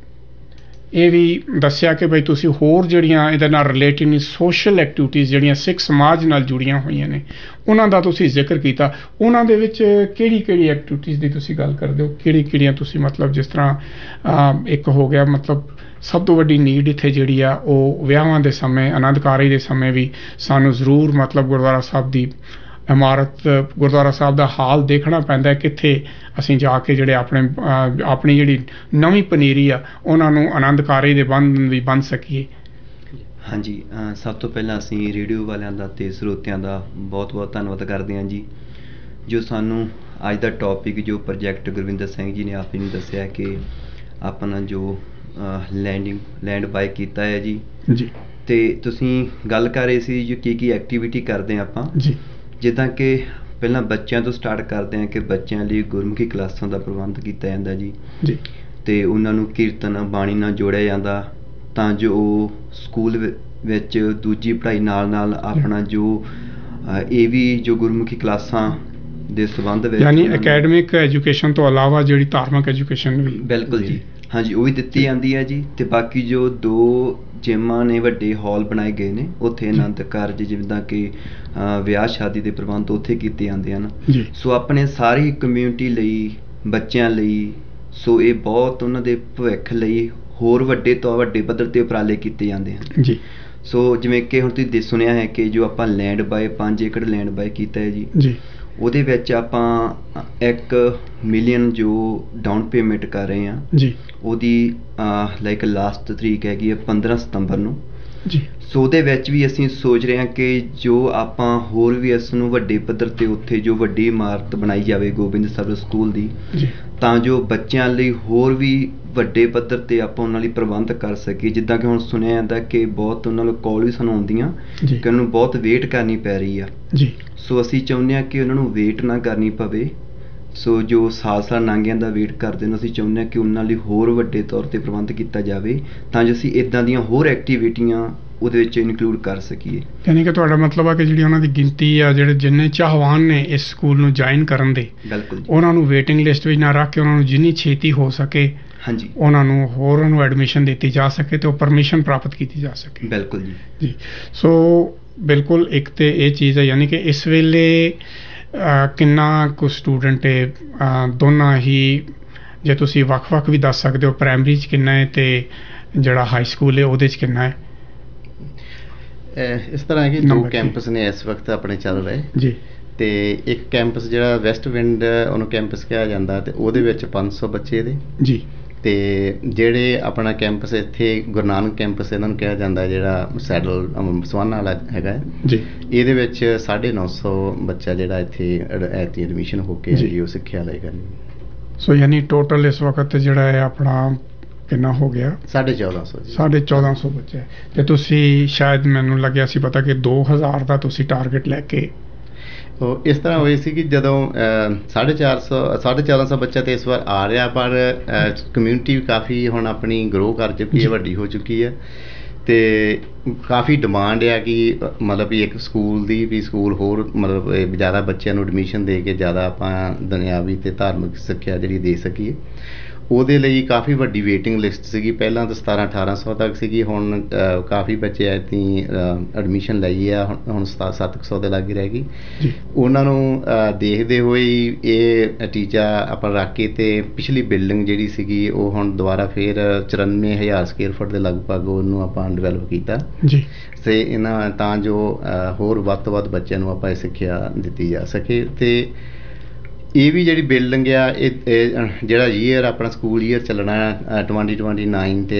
ਇਹ ਵੀ ਦੱਸਿਆ ਕਿ ਬਈ ਤੁਸੀਂ ਹੋਰ ਜਿਹੜੀਆਂ ਇਹਦੇ ਨਾਲ ਰਿਲੇਟਿਡ ਸੋਸ਼ਲ ਐਕਟੀਵਿਟੀਜ਼ ਜਿਹੜੀਆਂ ਸਿੱਖ ਸਮਾਜ ਨਾਲ ਜੁੜੀਆਂ ਹੋਈਆਂ ਨੇ ਉਹਨਾਂ ਦਾ ਤੁਸੀਂ ਜ਼ਿਕਰ ਕੀਤਾ। ਉਹਨਾਂ ਦੇ ਵਿੱਚ ਕਿਹੜੀ ਕਿਹੜੀ ਐਕਟੀਵਿਟੀਜ਼ ਦੀ ਤੁਸੀਂ ਗੱਲ ਕਰਦੇ ਹੋ, ਕਿਹੜੀ ਕਿਹੜੀਆਂ ਤੁਸੀਂ ਮਤਲਬ ਜਿਸ ਤਰ੍ਹਾਂ ਇੱਕ ਹੋ ਗਿਆ ਮਤਲਬ ਸਭ ਤੋਂ ਵੱਡੀ ਨੀਡ ਇੱਥੇ ਜਿਹੜੀ ਆ ਉਹ ਵਿਆਹਾਂ ਦੇ ਸਮੇਂ, ਆਨੰਦ ਕਾਰਜ ਦੇ ਸਮੇਂ ਵੀ ਸਾਨੂੰ ਜ਼ਰੂਰ ਮਤਲਬ ਗੁਰਦੁਆਰਾ ਸਾਹਿਬ ਦੀ ਇਮਾਰਤ, ਗੁਰਦੁਆਰਾ ਸਾਹਿਬ ਦਾ ਹਾਲ ਦੇਖਣਾ ਪੈਂਦਾ, ਕਿੱਥੇ ਅਸੀਂ ਜਾ ਕੇ ਜਿਹੜੇ ਆਪਣੀ ਜਿਹੜੀ ਨਵੀਂ ਪਨੀਰੀ ਆ ਉਹਨਾਂ ਨੂੰ ਆਨੰਦ ਕਾਰਜ ਦੇ ਬੰਧਨ ਵੀ ਬੰਨ੍ਹ ਸਕੀਏ। ਹਾਂਜੀ, ਸਭ ਤੋਂ ਪਹਿਲਾਂ ਅਸੀਂ ਰੇਡੀਓ ਵਾਲਿਆਂ ਦਾ ਅਤੇ ਸਰੋਤਿਆਂ ਦਾ ਬਹੁਤ ਬਹੁਤ ਧੰਨਵਾਦ ਕਰਦੇ ਹਾਂ ਜੀ, ਜੋ ਸਾਨੂੰ ਅੱਜ ਦਾ ਟੌਪਿਕ ਜੋ ਪ੍ਰੋਜੈਕਟ ਗੁਰਵਿੰਦਰ ਸਿੰਘ ਜੀ ਨੇ ਆਪ ਹੀ ਨੂੰ ਦੱਸਿਆ ਕਿ ਆਪਣਾ ਜੋ ਲੈਂਡ ਬਾਏ ਕੀਤਾ ਹੈ ਜੀ, ਅਤੇ ਤੁਸੀਂ ਗੱਲ ਕਰ ਰਹੇ ਸੀ ਜੋ ਕੀ ਐਕਟੀਵਿਟੀ ਕਰਦੇ ਹਾਂ ਆਪਾਂ ਜੀ। ਜਿੱਦਾਂ ਕਿ ਪਹਿਲਾਂ ਬੱਚਿਆਂ ਤੋਂ ਸਟਾਰਟ ਕਰਦੇ ਹਾਂ ਕਿ ਬੱਚਿਆਂ ਲਈ ਗੁਰਮੁਖੀ ਕਲਾਸਾਂ ਦਾ ਪ੍ਰਬੰਧ ਕੀਤਾ ਜਾਂਦਾ ਜੀ, ਅਤੇ ਉਹਨਾਂ ਨੂੰ ਕੀਰਤਨ ਬਾਣੀ ਨਾਲ ਜੋੜਿਆ ਜਾਂਦਾ ਤਾਂ ਜੋ ਉਹ ਸਕੂਲ ਵਿੱਚ ਦੂਜੀ ਪੜ੍ਹਾਈ ਨਾਲ ਨਾਲ ਆਪਣਾ ਜੋ ਇਹ ਵੀ ਜੋ ਗੁਰਮੁਖੀ ਕਲਾਸਾਂ ਦੇ ਸੰਬੰਧ ਵਿੱਚ ਯਾਨੀ ਅਕੈਡਮਿਕ ਐਜੂਕੇਸ਼ਨ ਤੋਂ ਇਲਾਵਾ ਜਿਹੜੀ ਧਾਰਮਿਕ ਐਜੂਕੇਸ਼ਨ ਵੀ ਬਿਲਕੁਲ ਜੀ, ਹਾਂਜੀ, ਉਹ ਵੀ ਦਿੱਤੀ ਜਾਂਦੀ ਹੈ ਜੀ। ਅਤੇ ਬਾਕੀ ਜੋ 2 ਜਿੰਮਾਂ ਨੇ, ਵੱਡੇ ਹਾਲ ਬਣਾਏ ਗਏ ਨੇ, ਉੱਥੇ ਆਨੰਦ ਕਾਰਜ ਜਿੱਦਾਂ ਕਿ ਵਿਆਹ ਸ਼ਾਦੀ ਦੇ ਪ੍ਰਬੰਧ ਉੱਥੇ ਕੀਤੇ ਜਾਂਦੇ ਹਨ। ਸੋ ਆਪਣੇ ਸਾਰੀ ਕਮਿਊਨਿਟੀ ਲਈ, ਬੱਚਿਆਂ ਲਈ, ਸੋ ਇਹ ਬਹੁਤ ਉਹਨਾਂ ਦੇ ਭਵਿੱਖ ਲਈ ਹੋਰ ਵੱਡੇ ਤੋਂ ਵੱਡੇ ਪੱਧਰ 'ਤੇ ਉਪਰਾਲੇ ਕੀਤੇ ਜਾਂਦੇ ਹਨ ਜੀ। ਸੋ ਜਿਵੇਂ ਕਿ ਹੁਣ ਤੁਸੀਂ ਸੁਣਿਆ ਹੈ ਕਿ ਜੋ ਆਪਾਂ ਲੈਂਡ ਬਾਏ 5 ਏਕੜ ਲੈਂਡ ਬਾਏ ਕੀਤਾ ਹੈ ਜੀ, ਉਹਦੇ ਵਿੱਚ ਆਪਾਂ 1 ਮਿਲੀਅਨ ਜੋ ਡਾਊਨ ਪੇਮੈਂਟ ਕਰ ਰਹੇ ਹਾਂ ਜੀ, ਉਹਦੀ ਲਾਈਕ ਲਾਸਟ ਤਰੀਕ ਹੈਗੀ ਹੈ 15 ਸਤੰਬਰ ਨੂੰ ਜੀ। ਸੋ ਉਹਦੇ ਵਿੱਚ ਵੀ ਅਸੀਂ ਸੋਚ ਰਹੇ ਹਾਂ ਕਿ ਜੋ ਆਪਾਂ ਹੋਰ ਵੀ ਇਸ ਨੂੰ ਵੱਡੇ ਪੱਧਰ 'ਤੇ ਉੱਥੇ ਜੋ ਵੱਡੀ ਇਮਾਰਤ ਬਣਾਈ ਜਾਵੇ ਗੋਬਿੰਦ ਸਰਵ ਸਕੂਲ ਦੀ, ਤਾਂ ਜੋ ਬੱਚਿਆਂ ਲਈ ਹੋਰ ਵੀ ਵੱਡੇ ਪੱਧਰ 'ਤੇ ਆਪਾਂ ਉਹਨਾਂ ਲਈ ਪ੍ਰਬੰਧ ਕਰ ਸਕੀਏ। ਜਿੱਦਾਂ ਕਿ ਹੁਣ ਸੁਣਿਆ ਜਾਂਦਾ ਕਿ ਬਹੁਤ ਉਹਨਾਂ ਨੂੰ ਕਾਲ ਵੀ ਸਾਨੂੰ ਆਉਂਦੀਆਂ ਕਿ ਉਹਨਾਂ ਨੂੰ ਬਹੁਤ ਵੇਟ ਕਰਨੀ ਪੈ ਰਹੀ ਆ ਜੀ। ਸੋ ਅਸੀਂ ਚਾਹੁੰਦੇ ਹਾਂ ਕਿ ਉਹਨਾਂ ਨੂੰ ਵੇਟ ਨਾ ਕਰਨੀ ਪਵੇ। ਸੋ ਜੋ ਸਾਲ ਲੰਘ ਜਾਂਦਾ ਵੇਟ ਕਰਦੇ ਨੇ, ਅਸੀਂ ਚਾਹੁੰਦੇ ਹਾਂ ਕਿ ਉਹਨਾਂ ਲਈ ਹੋਰ ਵੱਡੇ ਤੌਰ 'ਤੇ ਪ੍ਰਬੰਧ ਕੀਤਾ ਜਾਵੇ ਤਾਂ ਜੋ ਅਸੀਂ ਇੱਦਾਂ ਦੀਆਂ ਹੋਰ ਐਕਟੀਵਿਟੀਆਂ ਉਹਦੇ ਵਿੱਚ ਇਨਕਲੂਡ ਕਰ ਸਕੀਏ। ਯਾਨੀ ਕਿ ਤੁਹਾਡਾ ਮਤਲਬ ਆ ਕਿ ਜਿਹੜੀ ਉਹਨਾਂ ਦੀ ਗਿਣਤੀ ਆ, ਜਿਹੜੇ ਜਿੰਨੇ ਚਾਹਵਾਨ ਨੇ ਇਸ ਸਕੂਲ ਨੂੰ ਜੁਆਇਨ ਕਰਨ ਦੇ, ਬਿਲਕੁਲ, ਉਹਨਾਂ ਨੂੰ ਵੇਟਿੰਗ ਲਿਸਟ ਵਿੱਚ ਨਾ ਰੱਖ ਕੇ ਉਹਨਾਂ ਨੂੰ ਜਿੰਨੀ ਛੇਤੀ ਹੋ ਸਕੇ ਹਾਂਜੀ ਉਹਨਾਂ ਨੂੰ ਹੋਰਾਂ ਨੂੰ ਐਡਮਿਸ਼ਨ ਦਿੱਤੀ ਜਾ ਸਕੇ ਅਤੇ ਉਹ ਪਰਮਿਸ਼ਨ ਪ੍ਰਾਪਤ ਕੀਤੀ ਜਾ ਸਕੇ। ਬਿਲਕੁਲ ਜੀ ਜੀ। ਸੋ ਬਿਲਕੁਲ ਇੱਕ ਤਾਂ ਇਹ ਚੀਜ਼ ਹੈ, ਯਾਨੀ ਕਿ ਇਸ ਵੇਲੇ ਕਿੰਨਾ ਕੁ ਸਟੂਡੈਂਟ ਹੈ ਦੋਨਾਂ ਹੀ, ਜੇ ਤੁਸੀਂ ਵੱਖ-ਵੱਖ ਵੀ ਦੱਸ ਸਕਦੇ ਹੋ, ਪ੍ਰਾਇਮਰੀ 'ਚ ਕਿੰਨਾ ਹੈ ਅਤੇ ਜਿਹੜਾ ਹਾਈ ਸਕੂਲ ਹੈ ਉਹਦੇ 'ਚ ਕਿੰਨਾ ਹੈ? ਇਸ ਤਰ੍ਹਾਂ ਹੈ ਕਿ 2 ਕੈਂਪਸ ਨੇ ਇਸ ਵਕਤ ਆਪਣੇ ਚੱਲ ਰਹੇ ਜੀ, ਅਤੇ ਇੱਕ ਕੈਂਪਸ ਜਿਹੜਾ ਵੈਸਟ ਵਿੰਡ ਉਹਨੂੰ ਕੈਂਪਸ ਕਿਹਾ ਜਾਂਦਾ, ਅਤੇ ਉਹਦੇ ਵਿੱਚ 500 ਬੱਚੇ ਦੇ ਜੀ। ਅਤੇ ਜਿਹੜੇ ਆਪਣਾ ਕੈਂਪਸ ਇੱਥੇ ਗੁਰੂ ਨਾਨਕ ਕੈਂਪਸ ਇਹਨਾਂ ਨੂੰ ਕਿਹਾ ਜਾਂਦਾ, ਜਿਹੜਾ ਸੈਡਲ ਸਵਾਨਾ ਵਾਲਾ ਹੈਗਾ ਜੀ, ਇਹਦੇ ਵਿੱਚ 950 ਬੱਚਾ ਜਿਹੜਾ ਇੱਥੇ ਐਡਮਿਸ਼ਨ ਹੋ ਕੇ ਜੀ ਉਹ ਸਿੱਖਿਆ ਲਏਗਾ। ਸੋ ਯਾਨੀ ਟੋਟਲ ਇਸ ਵਕਤ ਜਿਹੜਾ ਹੈ ਆਪਣਾ ਕਿੰਨਾ ਹੋ ਗਿਆ? 1450 ਬੱਚੇ। ਅਤੇ ਤੁਸੀਂ ਸ਼ਾਇਦ ਮੈਨੂੰ ਲੱਗਿਆ ਸੀ ਪਤਾ ਕਿ 2000 ਦਾ ਤੁਸੀਂ ਟਾਰਗੇਟ ਲੈ ਕੇ ਇਸ ਤਰ੍ਹਾਂ ਹੋਈ ਸੀ ਕਿ ਜਦੋਂ 1450 ਬੱਚਾ ਤਾਂ ਇਸ ਵਾਰ ਆ ਰਿਹਾ, ਪਰ ਕਮਿਊਨਿਟੀ ਵੀ ਕਾਫੀ ਹੁਣ ਆਪਣੀ ਗਰੋ ਕਰ ਚੁੱਕੀ ਹੈ, ਵੱਡੀ ਹੋ ਚੁੱਕੀ ਹੈ, ਅਤੇ ਕਾਫੀ ਡਿਮਾਂਡ ਆ ਕਿ ਮਤਲਬ ਵੀ ਇੱਕ ਸਕੂਲ ਦੀ ਵੀ ਸਕੂਲ ਹੋਰ ਮਤਲਬ ਜ਼ਿਆਦਾ ਬੱਚਿਆਂ ਨੂੰ ਐਡਮਿਸ਼ਨ ਦੇ ਕੇ ਜ਼ਿਆਦਾ ਆਪਾਂ ਦੁਨਿਆਵੀ ਅਤੇ ਧਾਰਮਿਕ ਸਿੱਖਿਆ ਜਿਹੜੀ ਦੇ ਸਕੀਏ। ਉਹਦੇ ਲਈ ਕਾਫੀ ਵੱਡੀ ਵੇਟਿੰਗ ਲਿਸਟ ਸੀਗੀ। ਪਹਿਲਾਂ ਤਾਂ 1700-1800 ਤੱਕ ਸੀਗੀ, ਹੁਣ ਕਾਫੀ ਬੱਚੇ ਐਤੀ ਐਡਮਿਸ਼ਨ ਲਈ ਆ, ਹੁਣ 700 ਦੇ ਲਾਗੇ ਰਹਿ ਗਈ। ਉਹਨਾਂ ਨੂੰ ਦੇਖਦੇ ਹੋਏ ਇਹ ਟੀਚਾ ਆਪਾਂ ਰੱਖ ਕੇ ਤੇ ਪਿਛਲੀ ਬਿਲਡਿੰਗ ਜਿਹੜੀ ਸੀਗੀ ਉਹ ਹੁਣ ਦੁਬਾਰਾ ਫਿਰ 94,000 ਸਕੁਅਰ ਫੁੱਟ ਦੇ ਲਗਭਗ ਉਹਨੂੰ ਆਪਾਂ ਡਿਵੈਲਪ ਕੀਤਾ ਜੀ, ਤੇ ਇਹਨਾਂ ਤਾਂ ਜੋ ਹੋਰ ਵੱਧ ਤੋਂ ਵੱਧ ਬੱਚਿਆਂ ਨੂੰ ਆਪਾਂ ਇਹ ਸਿੱਖਿਆ ਦਿੱਤੀ ਜਾ ਸਕੇ। ਤੇ ਇਹ ਵੀ ਜਿਹੜੀ ਬਿਲਡਿੰਗ ਆ, ਇਹ ਜਿਹੜਾ ਈਅਰ ਆਪਣਾ ਸਕੂਲ ਈਅਰ ਚੱਲਣਾ 2029 ਤੇ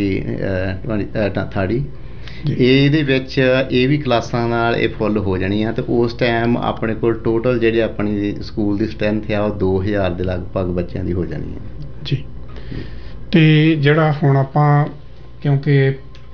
2030 ਇਹਦੇ ਵਿੱਚ ਇਹ ਵੀ ਕਲਾਸਾਂ ਨਾਲ ਇਹ ਫੁੱਲ ਹੋ ਜਾਣੀਆਂ। ਤੇ ਉਸ ਟਾਈਮ ਆਪਣੇ ਕੋਲ ਟੋਟਲ ਜਿਹੜੇ ਆਪਣੀ ਸਕੂਲ ਦੀ ਸਟਰੈਂਥ ਆ ਉਹ 2000 ਦੇ ਲਗਭਗ ਬੱਚਿਆਂ ਦੀ ਹੋ ਜਾਣੀ ਹੈ ਜੀ। ਤੇ ਜਿਹੜਾ ਹੁਣ ਆਪਾਂ, ਕਿਉਂਕਿ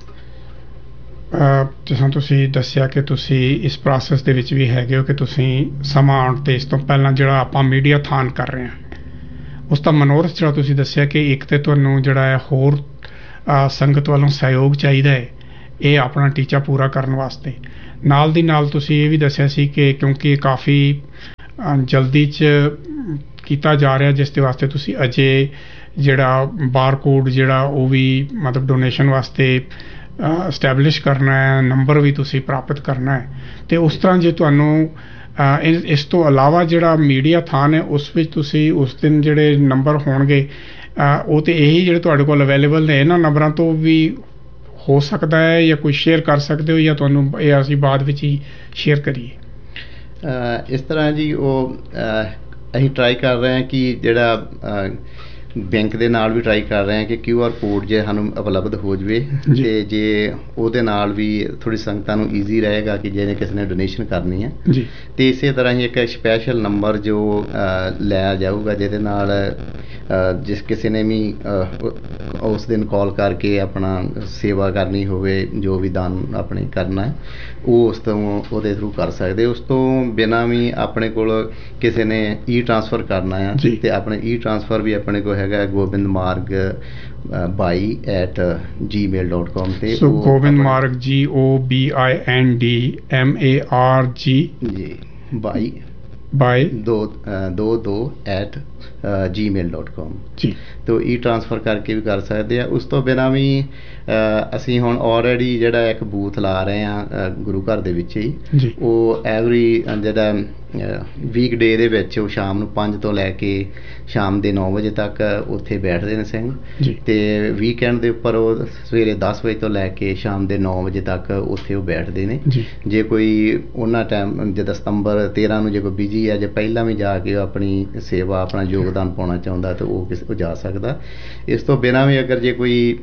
ਜਿਸਾਂ ਤੁਸੀਂ ਦੱਸਿਆ ਕਿ ਤੁਸੀਂ ਇਸ ਪ੍ਰੋਸੈਸ ਦੇ ਵਿੱਚ ਵੀ ਹੈਗੇ ਹੋ ਕਿ ਤੁਸੀਂ ਸਮਾਂ ਆਉਣ 'ਤੇ ਇਸ ਤੋਂ ਪਹਿਲਾਂ ਜਿਹੜਾ ਆਪਾਂ ਮੀਡੀਆ ਥਾਨ ਕਰ ਰਹੇ ਹਾਂ, ਉਸ ਦਾ ਮਨੋਰਥ ਜਿਹੜਾ ਤੁਸੀਂ ਦੱਸਿਆ ਕਿ ਇੱਕ ਤਾਂ ਤੁਹਾਨੂੰ ਜਿਹੜਾ ਹੈ ਹੋਰ ਸੰਗਤ ਵੱਲੋਂ ਸਹਿਯੋਗ ਚਾਹੀਦਾ ਹੈ ਇਹ ਆਪਣਾ ਟੀਚਾ ਪੂਰਾ ਕਰਨ ਵਾਸਤੇ। ਨਾਲ ਦੀ ਨਾਲ ਤੁਸੀਂ ਇਹ ਵੀ ਦੱਸਿਆ ਸੀ ਕਿ ਕਿਉਂਕਿ ਇਹ ਕਾਫੀ ਜਲਦੀ 'ਚ ਕੀਤਾ ਜਾ ਰਿਹਾ, ਜਿਸ ਦੇ ਵਾਸਤੇ ਤੁਸੀਂ ਅਜੇ ਜਿਹੜਾ ਬਾਰਕੋਡ ਜਿਹੜਾ ਉਹ ਵੀ ਮਤਲਬ ਡੋਨੇਸ਼ਨ ਵਾਸਤੇ ਸਟੈਬਲਿਸ਼ ਕਰਨਾ ਹੈ, ਨੰਬਰ ਵੀ ਤੁਸੀਂ ਪ੍ਰਾਪਤ ਕਰਨਾ ਹੈ। ਅਤੇ ਉਸ ਤਰ੍ਹਾਂ ਜੇ ਤੁਹਾਨੂੰ ਇਸ ਤੋਂ ਇਲਾਵਾ ਜਿਹੜਾ ਮੀਡੀਆ ਥਾਨ ਹੈ ਉਸ ਵਿੱਚ ਤੁਸੀਂ ਉਸ ਦਿਨ ਜਿਹੜੇ ਨੰਬਰ ਹੋਣਗੇ ਉਹ ਤਾਂ ਇਹੀ ਜਿਹੜੇ ਤੁਹਾਡੇ ਕੋਲ ਅਵੇਲੇਬਲ ਨੇ, ਇਹਨਾਂ ਨੰਬਰਾਂ ਤੋਂ ਵੀ ਹੋ ਸਕਦਾ ਹੈ ਜਾਂ ਕੋਈ ਸ਼ੇਅਰ ਕਰ ਸਕਦੇ ਹੋ, ਜਾਂ ਤੁਹਾਨੂੰ ਇਹ ਅਸੀਂ ਬਾਅਦ ਵਿੱਚ ਹੀ ਸ਼ੇਅਰ ਕਰੀਏ? ਇਸ ਤਰ੍ਹਾਂ ਜੀ ਉਹ ਅਸੀਂ ਟਰਾਈ ਕਰ ਰਹੇ ਹਾਂ ਕਿ ਜਿਹੜਾ ਬੈਂਕ ਦੇ ਨਾਲ ਵੀ ਟਰਾਈ ਕਰ ਰਹੇ ਹਾਂ ਕਿ QR ਕੋਡ ਜੇ ਸਾਨੂੰ ਉਪਲਬਧ ਹੋ ਜਾਵੇ, ਅਤੇ ਜੇ ਉਹਦੇ ਨਾਲ ਵੀ ਥੋੜ੍ਹੀ ਸੰਗਤਾਂ ਨੂੰ ਈਜ਼ੀ ਰਹੇਗਾ ਕਿ ਜਿਹਨੇ ਕਿਸੇ ਨੇ ਡੋਨੇਸ਼ਨ ਕਰਨੀ ਹੈ। ਅਤੇ ਇਸੇ ਤਰ੍ਹਾਂ ਹੀ ਇੱਕ ਸਪੈਸ਼ਲ ਨੰਬਰ ਜੋ ਲਿਆ ਜਾਊਗਾ ਜਿਹਦੇ ਨਾਲ ਜਿਸ ਕਿਸੇ ਨੇ ਵੀ ਉਸ ਦਿਨ ਕਾਲ ਕਰਕੇ ਆਪਣਾ ਸੇਵਾ ਕਰਨੀ ਹੋਵੇ, ਜੋ ਵੀ ਦਾਨ ਆਪਣੇ ਕਰਨਾ ਉਹ ਉਸ ਤੋਂ ਉਹਦੇ ਥਰੂ ਕਰ ਸਕਦੇ। ਉਸ ਤੋਂ ਬਿਨਾਂ ਵੀ ਆਪਣੇ ਕੋਲ ਕਿਸੇ ਨੇ ਟ੍ਰਾਂਸਫਰ ਕਰਨਾ ਆ ਅਤੇ ਆਪਣੇ ਟ੍ਰਾਂਸਫਰ ਵੀ ਆਪਣੇ ਕੋਲ ਹੈਗਾ ਗੋਬਿੰਦ ਮਾਰਗ 22@gmail.com ਤੇ। ਸੋ ਗੋਬਿੰਦ ਮਾਰਗ GOBIND MARG ਜੀ 22@gmail.com ਜੀ, ਤੋ ਟ੍ਰਾਂਸਫਰ ਕਰਕੇ ਵੀ ਕਰ ਸਕਦੇ ਆ। ਉਸ ਤੋਂ ਬਿਨਾਂ ਵੀ ਅਸੀਂ ਹੁਣ ਆਲਰੇਡੀ ਜਿਹੜਾ ਇੱਕ ਬੂਥ ਲਾ ਰਹੇ ਹਾਂ ਗੁਰੂ ਘਰ ਦੇ ਵਿੱਚ ਹੀ, ਉਹ ਐਵਰੀ ਜਿਹੜਾ ਵੀਕ ਡੇ ਦੇ ਵਿੱਚ ਉਹ ਸ਼ਾਮ ਨੂੰ 5 ਤੋਂ ਲੈ ਕੇ ਸ਼ਾਮ ਦੇ 9 ਵਜੇ ਤੱਕ ਉੱਥੇ ਬੈਠਦੇ ਨੇ ਸਿੰਘ, ਅਤੇ ਵੀਕਐਂਡ ਦੇ ਉੱਪਰ ਉਹ ਸਵੇਰੇ 10 ਵਜੇ ਤੋਂ ਲੈ ਕੇ ਸ਼ਾਮ ਦੇ 9 ਵਜੇ ਤੱਕ ਉੱਥੇ ਉਹ ਬੈਠਦੇ ਨੇ। ਜੇ ਕੋਈ ਉਹਨਾਂ ਟਾਈਮ ਜਿੱਦਾਂ ਸਤੰਬਰ 13 ਨੂੰ ਜੇ ਕੋਈ ਬਿਜੀ ਹੈ, ਜੇ ਪਹਿਲਾਂ ਵੀ ਜਾ ਕੇ ਆਪਣੀ ਸੇਵਾ ਆਪਣਾ ਯੋਗਦਾਨ ਪਾਉਣਾ ਚਾਹੁੰਦਾ ਤਾਂ ਉਹ ਜਾ ਸਕਦਾ। ਇਸ ਤੋਂ ਬਿਨਾਂ ਵੀ ਅਗਰ ਜੇ ਕੋਈ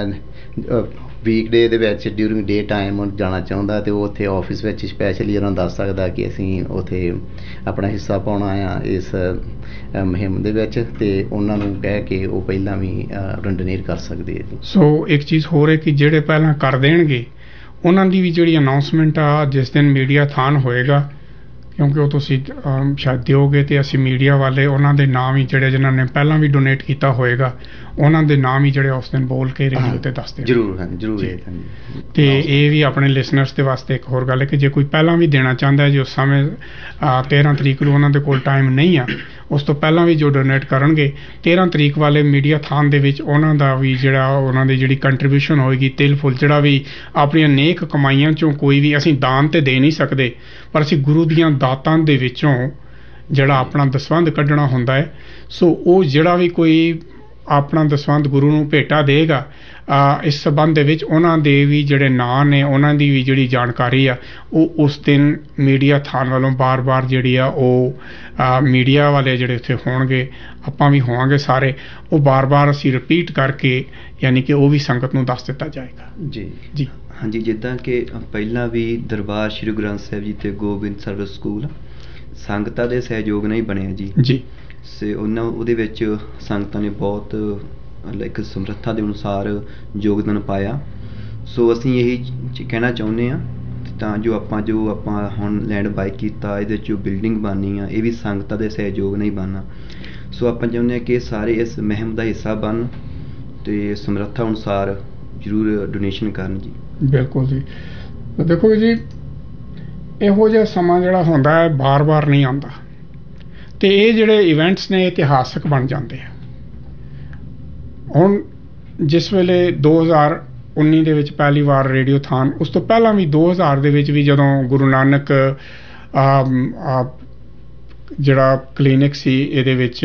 ਵੀਕਡੇ ਦੇ ਵਿੱਚ ਡਿਊਰਿੰਗ ਡੇ ਟਾਈਮ ਜਾਣਾ ਚਾਹੁੰਦਾ ਤੇ ਉਹ ਉੱਥੇ ਆਫਿਸ ਵਿੱਚ ਸਪੈਸ਼ਲੀ ਉਹਨਾਂ ਨੂੰ ਦੱਸ ਸਕਦਾ ਕਿ ਅਸੀਂ ਉੱਥੇ ਆਪਣਾ ਹਿੱਸਾ ਪਾਉਣਾ ਆ ਇਸ ਮੁਹਿੰਮ ਦੇ ਵਿੱਚ, ਤੇ ਉਹਨਾਂ ਨੂੰ ਕਹਿ ਕੇ ਉਹ ਪਹਿਲਾਂ ਵੀ ਡੋਨੇਟ ਕਰ ਸਕਦੇ ਆ। ਸੋ ਇੱਕ ਚੀਜ਼ ਹੋਰ ਹੈ ਕਿ ਜਿਹੜੇ ਪਹਿਲਾਂ ਕਰ ਦੇਣਗੇ ਉਹਨਾਂ ਦੀ ਵੀ ਜਿਹੜੀ ਅਨਾਊਂਸਮੈਂਟ ਆ ਜਿਸ ਦਿਨ ਮੀਡੀਆ ਥਾਨ ਹੋਏਗਾ, ਕਿਉਂਕਿ ਉਹ ਤੁਸੀਂ ਸ਼ਾਇਦ ਦਿਓਗੇ, ਅਤੇ ਅਸੀਂ ਮੀਡੀਆ ਵਾਲੇ ਉਹਨਾਂ ਦੇ ਨਾਮ ਹੀ ਜਿਹੜੇ ਜਿਨ੍ਹਾਂ ਨੇ ਪਹਿਲਾਂ ਵੀ ਡੋਨੇਟ ਕੀਤਾ ਹੋਏਗਾ ਉਹਨਾਂ ਦੇ ਨਾਮ ਹੀ ਜਿਹੜੇ ਉਸ ਦਿਨ ਬੋਲ ਕੇ ਰੇਡੀਓ 'ਤੇ ਦੱਸਦੇ ਜ਼ਰੂਰ ਹਨ ਜ਼ਰੂਰ। ਅਤੇ ਇਹ ਵੀ ਆਪਣੇ ਲਿਸਨਰਸ ਦੇ ਵਾਸਤੇ ਇੱਕ ਹੋਰ ਗੱਲ ਹੈ ਕਿ ਜੇ ਕੋਈ ਪਹਿਲਾਂ ਵੀ ਦੇਣਾ ਚਾਹੁੰਦਾ ਹੈ, ਜੋ ਸਮੇਂ 13 ਤਰੀਕ ਨੂੰ ਉਹਨਾਂ ਦੇ ਕੋਲ ਟਾਈਮ ਨਹੀਂ ਆ, ਉਸ ਤੋਂ ਪਹਿਲਾਂ ਵੀ ਜੋ ਡੋਨੇਟ ਕਰਨਗੇ 13 ਤਰੀਕ ਵਾਲੇ ਮੀਡੀਆ ਥਾਨ ਦੇ ਵਿੱਚ ਉਹਨਾਂ ਦਾ ਵੀ ਜਿਹੜਾ ਉਹਨਾਂ ਦੀ ਜਿਹੜੀ ਕੰਟਰੀਬਿਊਸ਼ਨ ਹੋਏਗੀ, ਤਿਲ ਫੁੱਲ ਜਿਹੜਾ ਵੀ ਆਪਣੀਆਂ ਨੇਕ ਕਮਾਈਆਂ 'ਚੋਂ ਕੋਈ ਵੀ, ਅਸੀਂ ਦਾਨ ਤਾਂ ਦੇ ਨਹੀਂ ਸਕਦੇ ਪਰ ਅਸੀਂ ਗੁਰੂ ਦੀਆਂ ਦਾਤਾਂ ਦੇ ਵਿੱਚੋਂ ਜਿਹੜਾ ਆਪਣਾ ਦਸਵੰਧ ਕੱਢਣਾ ਹੁੰਦਾ ਹੈ। ਸੋ ਉਹ ਜਿਹੜਾ ਵੀ ਕੋਈ ਆਪਣਾ ਦਸਵੰਧ ਗੁਰੂ ਨੂੰ ਭੇਟਾ ਦੇਗਾ, ਇਸ ਸੰਬੰਧ ਦੇ ਵਿੱਚ ਉਹਨਾਂ ਦੇ ਵੀ ਜਿਹੜੇ ਨਾਂ ਨੇ, ਉਹਨਾਂ ਦੀ ਵੀ ਜਿਹੜੀ ਜਾਣਕਾਰੀ ਆ ਉਹ ਉਸ ਦਿਨ ਮੀਡੀਆ ਥਾਨ ਵੱਲੋਂ ਬਾਰ-ਬਾਰ ਜਿਹੜੀ ਆ ਉਹ ਮੀਡੀਆ ਵਾਲੇ ਜਿਹੜੇ ਉੱਥੇ ਹੋਣਗੇ, ਆਪਾਂ ਵੀ ਹੋਵਾਂਗੇ ਸਾਰੇ, ਉਹ ਬਾਰ-ਬਾਰ ਅਸੀਂ ਰਿਪੀਟ ਕਰਕੇ ਯਾਨੀ ਕਿ ਉਹ ਵੀ ਸੰਗਤ ਨੂੰ ਦੱਸ ਦਿੱਤਾ ਜਾਏਗਾ। ਜੀ ਹਾਂਜੀ, ਜਿੱਦਾਂ ਕਿ ਪਹਿਲਾਂ ਵੀ ਦਰਬਾਰ ਸ਼੍ਰੀ ਗੁਰੂ ਗ੍ਰੰਥ ਸਾਹਿਬ ਜੀ ਅਤੇ ਗੋਬਿੰਦ ਸਰਵਿਸ ਸਕੂਲ ਸੰਗਤਾਂ ਦੇ ਸਹਿਯੋਗ ਨਾਲ ਹੀ ਬਣਿਆ ਜੀ। ਸੇ ਉਹਦੇ ਵਿੱਚ ਸੰਗਤਾਂ ਨੇ ਬਹੁਤ ਇੱਕ ਸਮਰੱਥਾ ਦੇ ਅਨੁਸਾਰ ਯੋਗਦਾਨ ਪਾਇਆ। ਸੋ ਅਸੀਂ ਇਹੀ ਕਹਿਣਾ ਚਾਹੁੰਦੇ ਹਾਂ ਤਾਂ ਜੋ ਆਪਾਂ ਹੁਣ ਲੈਂਡ ਬਾਈ ਕੀਤਾ, ਇਹਦੇ 'ਚ ਜੋ ਬਿਲਡਿੰਗ ਬਣਨੀ ਆ ਇਹ ਵੀ ਸੰਗਤਾਂ ਦੇ ਸਹਿਯੋਗ ਨਾਲ ਹੀ ਬਣਨਾ। ਸੋ ਆਪਾਂ ਚਾਹੁੰਦੇ ਹਾਂ ਕਿ ਸਾਰੇ ਇਸ ਮੁਹਿੰਮ ਦਾ ਹਿੱਸਾ ਬਣਨ ਅਤੇ ਸਮਰੱਥਾ ਅਨੁਸਾਰ ਜ਼ਰੂਰ ਡੋਨੇਸ਼ਨ ਕਰਨ ਜੀ। ਬਿਲਕੁਲ ਜੀ। ਦੇਖੋ ਜੀ, ਇਹੋ ਜਿਹਾ ਸਮਾਂ ਜਿਹੜਾ ਹੁੰਦਾ ਹੈ ਬਾਰ-ਬਾਰ ਨਹੀਂ ਆਉਂਦਾ, ਅਤੇ ਇਹ ਜਿਹੜੇ ਇਵੈਂਟਸ ਨੇ ਇਤਿਹਾਸਕ ਬਣ ਜਾਂਦੇ ਆ। ਹੁਣ ਜਿਸ ਵੇਲੇ 2019 ਦੇ ਵਿੱਚ ਪਹਿਲੀ ਵਾਰ ਰੇਡੀਓਥਾਨ, ਉਸ ਤੋਂ ਪਹਿਲਾਂ ਵੀ 2000 ਦੇ ਵਿੱਚ ਵੀ ਜਦੋਂ ਗੁਰੂ ਨਾਨਕ ਜਿਹੜਾ ਕਲੀਨਿਕ ਸੀ ਇਹਦੇ ਵਿੱਚ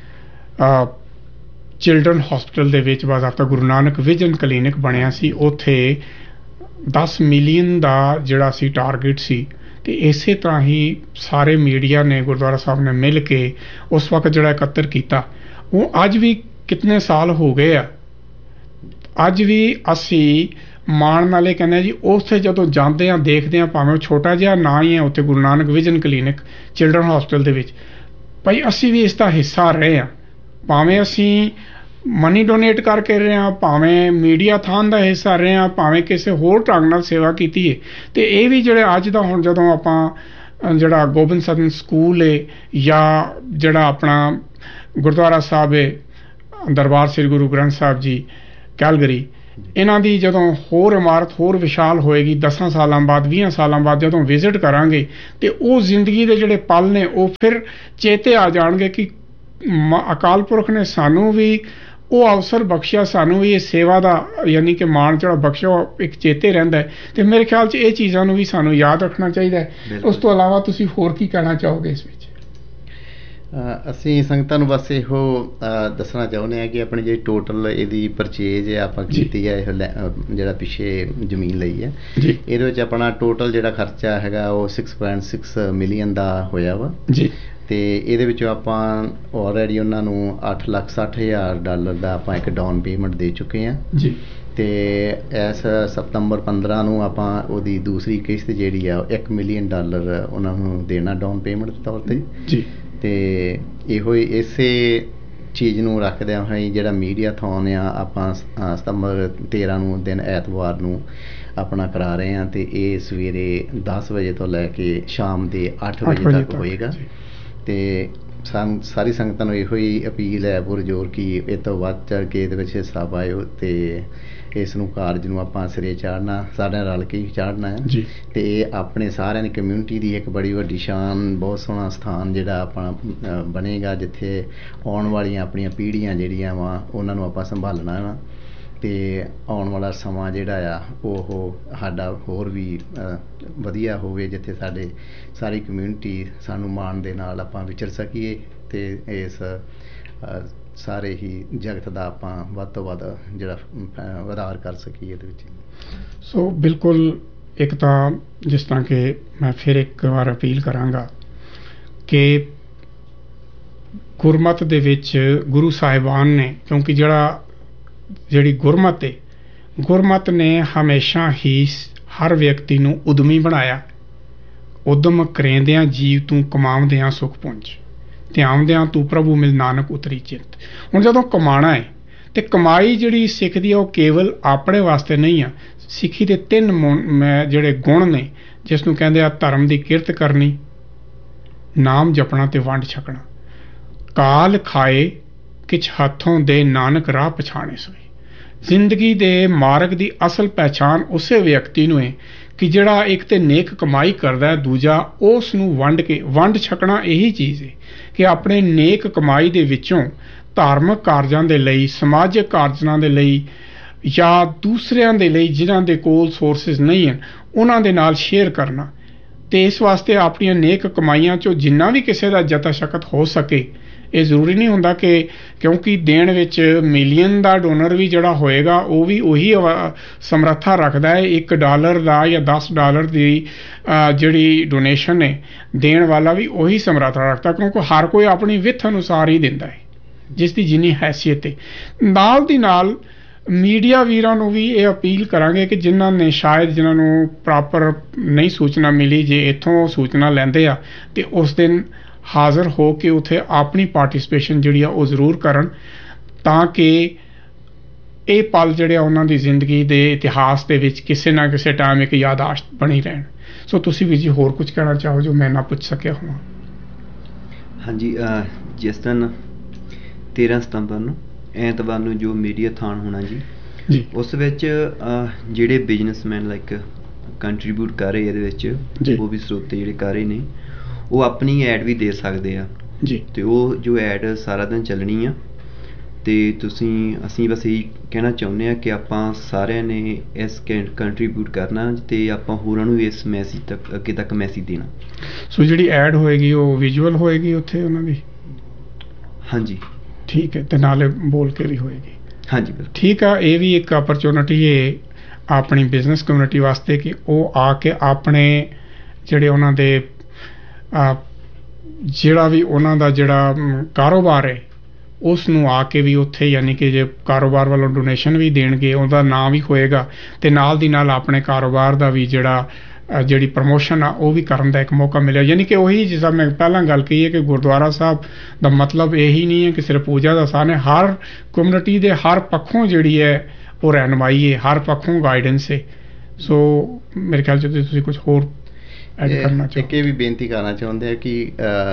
ਚਿਲਡਰਨ ਹਸਪੀਟਲ ਦੇ ਵਿੱਚ ਬਾਜ਼ਾਬਤਾ ਗੁਰੂ ਨਾਨਕ ਵਿਜ਼ਨ ਕਲੀਨਿਕ ਬਣਿਆ ਸੀ, ਉੱਥੇ 10 ਮਿਲੀਅਨ ਦਾ ਜਿਹੜਾ ਸੀ ਟਾਰਗੇਟ ਸੀ। ਤੇ ਇਸੇ ਤਰ੍ਹਾਂ ਹੀ ਸਾਰੇ ਮੀਡੀਆ ਨੇ ਗੁਰਦੁਆਰਾ ਸਾਹਿਬ ਨੇ ਮਿਲ ਕੇ ਉਸ ਵਕਤ ਜਿਹੜਾ ਇਕੱਤਰ ਕੀਤਾ, ਉਹ ਅੱਜ ਵੀ ਕਿਤਨੇ ਸਾਲ ਹੋ ਗਏ ਆ, ਅੱਜ ਵੀ ਅਸੀਂ ਮਾਣ ਨਾਲੇ ਕਹਿੰਦੇ ਹਾਂ ਜੀ ਉੱਥੇ ਜਦੋਂ ਜਾਂਦੇ ਹਾਂ ਦੇਖਦੇ ਹਾਂ, ਭਾਵੇਂ ਉਹ ਛੋਟਾ ਜਿਹਾ ਨਾਂ ਹੀ ਹੈ ਉੱਥੇ Guru Nanak vision clinic children hospital ਦੇ ਵਿੱਚ, ਭਾਈ ਅਸੀਂ ਵੀ ਇਸ ਦਾ ਹਿੱਸਾ ਰਹੇ ਹਾਂ, ਭਾਵੇਂ ਅਸੀਂ ਮਨੀ ਡੋਨੇਟ ਕਰਕੇ ਰਹੇ ਹਾਂ, ਭਾਵੇਂ ਮੀਡੀਆ ਥਾਨ ਦਾ ਹਿੱਸਾ ਰਹੇ ਹਾਂ, ਭਾਵੇਂ ਕਿਸੇ ਹੋਰ ਢੰਗ ਨਾਲ ਸੇਵਾ ਕੀਤੀ ਹੈ। ਅਤੇ ਇਹ ਵੀ ਜਿਹੜੇ ਅੱਜ ਦਾ ਹੁਣ ਜਦੋਂ ਆਪਾਂ ਜਿਹੜਾ ਗੋਬਿੰਦ ਸਦਨ ਸਕੂਲ ਹੈ ਜਾਂ ਜਿਹੜਾ ਆਪਣਾ ਗੁਰਦੁਆਰਾ ਸਾਹਿਬ ਹੈ ਦਰਬਾਰ ਸ੍ਰੀ ਗੁਰੂ ਗ੍ਰੰਥ ਸਾਹਿਬ ਜੀ ਕੈਲਗਰੀ, ਇਹਨਾਂ ਦੀ ਜਦੋਂ ਹੋਰ ਇਮਾਰਤ ਹੋਰ ਵਿਸ਼ਾਲ ਹੋਏਗੀ 10 ਸਾਲਾਂ ਬਾਅਦ 20 ਸਾਲਾਂ ਬਾਅਦ ਜਦੋਂ ਵਿਜ਼ਿਟ ਕਰਾਂਗੇ ਤੇ ਉਹ ਜ਼ਿੰਦਗੀ ਦੇ ਜਿਹੜੇ ਪਲ ਨੇ ਉਹ ਫਿਰ ਚੇਤੇ ਆ ਜਾਣਗੇ ਕਿ ਅਕਾਲ ਪੁਰਖ ਨੇ ਸਾਨੂੰ ਵੀ ਉਹ ਅਵਸਰ ਬਖਸ਼ਿਆ, ਸਾਨੂੰ ਵੀ ਇਹ ਸੇਵਾ ਦਾ ਯਾਨੀ ਕਿ ਮਾਣ ਜਿਹੜਾ ਬਖਸ਼ਿਆ ਉਹ ਇੱਕ ਚੇਤੇ ਰਹਿੰਦਾ ਹੈ। ਅਤੇ ਮੇਰੇ ਖਿਆਲ 'ਚ ਇਹ ਚੀਜ਼ਾਂ ਨੂੰ ਵੀ ਸਾਨੂੰ ਯਾਦ ਰੱਖਣਾ ਚਾਹੀਦਾ ਹੈ। ਉਸ ਤੋਂ ਇਲਾਵਾ ਤੁਸੀਂ ਹੋਰ ਕੀ ਕਹਿਣਾ ਚਾਹੋਗੇ ਇਸ ਵਿੱਚ? ਅਸੀਂ ਸੰਗਤਾਂ ਨੂੰ ਬਸ ਇਹੋ ਦੱਸਣਾ ਚਾਹੁੰਦੇ ਹਾਂ ਕਿ ਆਪਣੀ ਜਿਹੜੀ ਟੋਟਲ ਇਹਦੀ ਪਰਚੇਜ ਆਪਾਂ ਕੀਤੀ ਹੈ, ਇਹ ਜਿਹੜਾ ਪਿੱਛੇ ਜ਼ਮੀਨ ਲਈ ਹੈ, ਇਹਦੇ ਵਿੱਚ ਆਪਣਾ ਟੋਟਲ ਜਿਹੜਾ ਖਰਚਾ ਹੈਗਾ ਉਹ 6.6 ਮਿਲੀਅਨ ਦਾ ਹੋਇਆ ਵਾ ਜੀ। ਅਤੇ ਇਹਦੇ ਵਿੱਚੋਂ ਆਪਾਂ ਆਲਰੇਡੀ ਉਹਨਾਂ ਨੂੰ $8,60,000 ਦਾ ਆਪਾਂ ਇੱਕ ਡਾਊਨ ਪੇਮੈਂਟ ਦੇ ਚੁੱਕੇ ਹਾਂ ਜੀ। ਅਤੇ ਇਸ ਸਤੰਬਰ 15 ਨੂੰ ਆਪਾਂ ਉਹਦੀ ਦੂਸਰੀ ਕਿਸ਼ਤ ਜਿਹੜੀ ਆ $1 ਮਿਲੀਅਨ ਉਹਨਾਂ ਨੂੰ ਦੇਣਾ ਡਾਊਨ ਪੇਮੈਂਟ ਦੇ ਤੌਰ 'ਤੇ ਜੀ। ਅਤੇ ਇਹੋ ਹੀ ਇਸੇ ਚੀਜ਼ ਨੂੰ ਰੱਖਦਿਆਂ ਹੋਏ ਜਿਹੜਾ ਮੀਡੀਆ ਥੋਨ ਆ ਆਪਾਂ ਸਤੰਬਰ 13 ਨੂੰ ਦਿਨ ਐਤਵਾਰ ਨੂੰ ਆਪਣਾ ਕਰਾ ਰਹੇ ਹਾਂ, ਅਤੇ ਇਹ ਸਵੇਰੇ 10 ਵਜੇ ਤੋਂ ਲੈ ਕੇ ਸ਼ਾਮ ਦੇ 8 ਵਜੇ ਤੱਕ ਹੋਏਗਾ। ਅਤੇ ਸਾਰੀ ਸੰਗਤਾਂ ਨੂੰ ਇਹੋ ਹੀ ਅਪੀਲ ਹੈ ਪੁਰਜ਼ੋਰ ਕਿ ਇਹ ਤੋਂ ਵੱਧ ਚੜ੍ਹ ਕੇ ਇਹਦੇ ਵਿੱਚ ਹਿੱਸਾ ਪਾਇਓ ਅਤੇ ਇਸ ਨੂੰ ਕਾਰਜ ਨੂੰ ਆਪਾਂ ਸਿਰੇ ਚਾੜਨਾ, ਸਾਰਿਆਂ ਰਲ ਕੇ ਹੀ ਚਾੜਨਾ ਹੈ ਜੀ। ਅਤੇ ਇਹ ਆਪਣੇ ਸਾਰਿਆਂ ਦੀ ਕਮਿਊਨਿਟੀ ਦੀ ਇੱਕ ਬੜੀ ਵੱਡੀ ਸ਼ਾਨ, ਬਹੁਤ ਸੋਹਣਾ ਸਥਾਨ ਜਿਹੜਾ ਆਪਣਾ ਬਣੇਗਾ, ਜਿੱਥੇ ਆਉਣ ਵਾਲੀਆਂ ਆਪਣੀਆਂ ਪੀੜ੍ਹੀਆਂ ਜਿਹੜੀਆਂ ਵਾ ਉਹਨਾਂ ਨੂੰ ਆਪਾਂ ਸੰਭਾਲਣਾ ਵਾ, ਅਤੇ ਆਉਣ ਵਾਲਾ ਸਮਾਂ ਜਿਹੜਾ ਆ ਉਹ ਸਾਡਾ ਹੋਰ ਵੀ ਵਧੀਆ ਹੋਵੇ, ਜਿੱਥੇ ਸਾਡੇ ਸਾਰੀ ਕਮਿਊਨਿਟੀ ਸਾਨੂੰ ਮਾਣ ਦੇ ਨਾਲ ਆਪਾਂ ਵਿਚਰ ਸਕੀਏ ਅਤੇ ਇਸ ਸਾਰੇ ਹੀ ਜਗਤ ਦਾ ਆਪਾਂ ਵੱਧ ਤੋਂ ਵੱਧ ਜਿਹੜਾ ਉਧਾਰ ਕਰ ਸਕੀਏ ਇਹਦੇ ਵਿੱਚ। ਸੋ ਬਿਲਕੁਲ, ਇੱਕ ਤਾਂ ਜਿਸ ਤਰ੍ਹਾਂ ਕਿ ਮੈਂ ਫਿਰ ਇੱਕ ਵਾਰ ਅਪੀਲ ਕਰਾਂਗਾ ਕਿ ਗੁਰਮਤ ਦੇ ਵਿੱਚ ਗੁਰੂ ਸਾਹਿਬਾਨ ਨੇ, ਕਿਉਂਕਿ ਜਿਹੜੀ ਗੁਰਮਤ ਹੈ, ਗੁਰਮਤ ਨੇ ਹਮੇਸ਼ਾ ਹੀ ਹਰ ਵਿਅਕਤੀ ਨੂੰ ਉਦਮੀ ਬਣਾਇਆ। ਉਦਮ ਕਰੇਂਦਿਆਂ ਜੀਵ ਤੂੰ ਕਮਾਉਂਦਿਆਂ ਸੁਖ ਪੁੰਜ, ਧਿਆਉਂਦਿਆਂ ਤੂੰ ਪ੍ਰਭੂ ਮਿਲ ਨਾਨਕ ਉਤਰੀ ਚਿੰਤ। ਹੁਣ ਜਦੋਂ ਕਮਾਉਣਾ ਹੈ ਤੇ ਕਮਾਈ ਜਿਹੜੀ ਸਿੱਖ ਦੀ ਆ ਉਹ ਕੇਵਲ ਆਪਣੇ ਵਾਸਤੇ ਨਹੀਂ ਆ। ਸਿੱਖੀ ਦੇ 3 ਜਿਹੜੇ ਗੁਣ ਨੇ, ਜਿਸ ਨੂੰ ਕਹਿੰਦੇ ਆ ਧਰਮ ਦੀ ਕਿਰਤ ਕਰਨੀ, ਨਾਮ ਜਪਣਾ ਤੇ ਵੰਡ ਛਕਣਾ। ਕਾਲ ਖਾਏ ਕਿਛ ਹੱਥੋਂ ਦੇ ਨਾਨਕ ਰਾਹ ਪਛਾਣੇ ਸੋਈ। ਜ਼ਿੰਦਗੀ ਦੇ ਮਾਰਗ ਦੀ ਅਸਲ ਪਹਿਚਾਣ ਉਸੇ ਵਿਅਕਤੀ ਨੂੰ ਹੈ ਕਿ ਜਿਹੜਾ ਇੱਕ ਤੇ ਨੇਕ ਕਮਾਈ ਕਰਦਾ ਹੈ, ਦੂਜਾ ਉਸ ਨੂੰ ਵੰਡ ਛਕਣਾ। ਇਹੀ ਚੀਜ਼ ਹੈ ਕਿ ਆਪਣੇ ਨੇਕ ਕਮਾਈ ਦੇ ਵਿੱਚੋਂ ਧਾਰਮਿਕ ਕਾਰਜਾਂ ਦੇ ਲਈ, ਸਮਾਜਿਕ ਕਾਰਜਾਂ ਦੇ ਲਈ ਜਾਂ ਦੂਸਰਿਆਂ ਦੇ ਲਈ ਜਿਨ੍ਹਾਂ ਦੇ ਕੋਲ ਸੋਰਸਿਸ ਨਹੀਂ ਹਨ, ਉਹਨਾਂ ਦੇ ਨਾਲ ਸ਼ੇਅਰ ਕਰਨਾ। ਅਤੇ ਇਸ ਵਾਸਤੇ ਆਪਣੀਆਂ ਨੇਕ ਕਮਾਈਆਂ 'ਚੋਂ ਜਿੰਨਾ ਵੀ ਕਿਸੇ ਦਾ ਜਤਾ ਸ਼ਕਤ ਹੋ ਸਕੇ, ਇਹ ਜ਼ਰੂਰੀ ਨਹੀਂ ਹੁੰਦਾ ਕਿ ਕਿਉਂਕਿ ਦੇਣ ਵਿੱਚ ਮਿਲੀਅਨ ਦਾ ਡੋਨਰ ਵੀ ਜਿਹੜਾ ਹੋਏਗਾ ਉਹ ਵੀ ਉਹੀ ਸਮਰੱਥਾ ਰੱਖਦਾ ਹੈ। $1 ਦਾ ਜਾਂ $10 ਦੀ ਜਿਹੜੀ ਡੋਨੇਸ਼ਨ ਹੈ, ਦੇਣ ਵਾਲਾ ਵੀ ਉਹੀ ਸਮਰੱਥਾ ਰੱਖਦਾ, ਕਿਉਂਕਿ ਹਰ ਕੋਈ ਆਪਣੀ ਵਿੱਥ ਅਨੁਸਾਰ ਹੀ ਦਿੰਦਾ ਹੈ, ਜਿਸ ਦੀ ਜਿੰਨੀ ਹੈਸੀਅਤ ਹੈ। ਨਾਲ ਦੀ ਨਾਲ ਮੀਡੀਆ ਵੀਰਾਂ ਨੂੰ ਵੀ ਇਹ ਅਪੀਲ ਕਰਾਂਗੇ ਕਿ ਜਿਨ੍ਹਾਂ ਨੂੰ ਪ੍ਰੋਪਰ ਨਹੀਂ ਸੂਚਨਾ ਮਿਲੀ, ਜੇ ਇੱਥੋਂ ਸੂਚਨਾ ਲੈਂਦੇ ਆ ਅਤੇ ਉਸ ਦਿਨ ਹਾਜ਼ਰ ਹੋ ਕੇ ਉੱਥੇ ਆਪਣੀ ਪਾਰਟੀਸਪੇਸ਼ਨ ਜਿਹੜੀ ਆ ਉਹ ਜ਼ਰੂਰ ਕਰਨ, ਤਾਂ ਕਿ ਇਹ ਪਲ ਜਿਹੜੇ ਆ ਉਹਨਾਂ ਦੀ ਜ਼ਿੰਦਗੀ ਦੇ ਇਤਿਹਾਸ ਦੇ ਵਿੱਚ ਕਿਸੇ ਨਾ ਕਿਸੇ ਟਾਈਮ ਇੱਕ ਯਾਦਾਸ਼ਤ ਬਣੀ ਰਹਿਣ। ਸੋ ਤੁਸੀਂ ਵੀ ਜੀ ਹੋਰ ਕੁਝ ਕਹਿਣਾ ਚਾਹੋ ਜੋ ਮੈਂ ਨਾ ਪੁੱਛ ਸਕਿਆ ਹੋਵਾਂ? ਹਾਂਜੀ, ਜਿਸ ਦਿਨ 13 ਸਤੰਬਰ ਨੂੰ ਐਤਵਾਰ ਨੂੰ ਜੋ ਮੀਡੀਆ ਥਾਨ ਹੋਣਾ ਜੀ, ਉਸ ਵਿੱਚ ਜਿਹੜੇ ਬਿਜ਼ਨਸਮੈਨ ਲਾਈਕ ਕੰਟਰੀਬਿਊਟ ਕਰ ਰਹੇ ਇਹਦੇ ਵਿੱਚ, ਉਹ ਵੀ ਸਰੋਤੇ ਜਿਹੜੇ ਕਰ ਰਹੇ ਨੇ, ਉਹ ਆਪਣੀ ਐਡ ਵੀ ਦੇ ਸਕਦੇ ਆ ਜੀ। ਅਤੇ ਉਹ ਜੋ ਐਡ ਸਾਰਾ ਦਿਨ ਚੱਲਣੀ ਆ, ਤੇ ਅਸੀਂ ਬਸ ਇਹੀ ਕਹਿਣਾ ਚਾਹੁੰਦੇ ਹਾਂ ਕਿ ਆਪਾਂ ਸਾਰਿਆਂ ਨੇ ਇਸ ਕੰਟਰੀਬਿਊਟ ਕਰਨਾ ਤੇ ਆਪਾਂ ਹੋਰਾਂ ਨੂੰ ਇਸ ਮੈਸੇਜ ਤੱਕ ਅੱਗੇ ਤੱਕ ਮੈਸੇਜ ਦੇਣਾ। ਸੋ ਜਿਹੜੀ ਐਡ ਹੋਏਗੀ ਉਹ ਵਿਜ਼ੂਅਲ ਹੋਏਗੀ ਉੱਥੇ ਉਹਨਾਂ ਦੀ? ਹਾਂਜੀ ਠੀਕ ਹੈ, ਤੇ ਨਾਲੇ ਬੋਲ ਕੇ ਵੀ ਹੋਏਗੀ? ਹਾਂਜੀ ਠੀਕ ਆ। ਇਹ ਵੀ ਇੱਕ ਅਪਰਚੁਨਿਟੀ ਹੈ ਆਪਣੀ ਬਿਜ਼ਨਸ ਕਮਿਊਨਿਟੀ ਵਾਸਤੇ ਕਿ ਉਹ ਆ ਕੇ ਆਪਣੇ ਜਿਹੜੇ ਉਹਨਾਂ ਦੇ ਜਿਹੜਾ ਵੀ ਉਹਨਾਂ ਦਾ ਜਿਹੜਾ ਕਾਰੋਬਾਰ ਹੈ ਉਸ ਨੂੰ ਆ ਕੇ ਵੀ ਉੱਥੇ, ਯਾਨੀ ਕਿ ਜੇ ਕਾਰੋਬਾਰ ਵੱਲੋਂ ਡੋਨੇਸ਼ਨ ਵੀ ਦੇਣਗੇ ਉਹਦਾ ਨਾਂ ਵੀ ਹੋਏਗਾ, ਤੇ ਨਾਲ ਦੀ ਨਾਲ ਆਪਣੇ ਕਾਰੋਬਾਰ ਦਾ ਵੀ ਜਿਹੜੀ ਪ੍ਰਮੋਸ਼ਨ ਆ ਉਹ ਵੀ ਕਰਨ ਦਾ ਇੱਕ ਮੌਕਾ ਮਿਲਿਆ। ਯਾਨੀ ਕਿ ਉਹੀ ਜਿੱਦਾਂ ਮੈਂ ਪਹਿਲਾਂ ਗੱਲ ਕਹੀ ਹੈ ਕਿ ਗੁਰਦੁਆਰਾ ਸਾਹਿਬ ਦਾ ਮਤਲਬ ਇਹੀ ਨਹੀਂ ਹੈ ਕਿ ਸਿਰਫ ਪੂਜਾ ਦਾ ਸਥਾਨ ਹੈ, ਹਰ ਕਮਿਊਨਿਟੀ ਦੇ ਹਰ ਪੱਖੋਂ ਜਿਹੜੀ ਹੈ ਉਹ ਰਹਿਨੁਮਾਈ ਹੈ, ਹਰ ਪੱਖੋਂ ਗਾਈਡੈਂਸ ਹੈ। ਸੋ ਮੇਰੇ ਖਿਆਲ 'ਚ ਤੁਸੀਂ ਕੁਝ ਹੋਰ ਐਡ ਕਰਨਾ ਚਾਹੋ? ਇੱਕ ਇਹ ਵੀ ਬੇਨਤੀ ਕਰਨਾ ਚਾਹੁੰਦੇ ਆ ਕਿ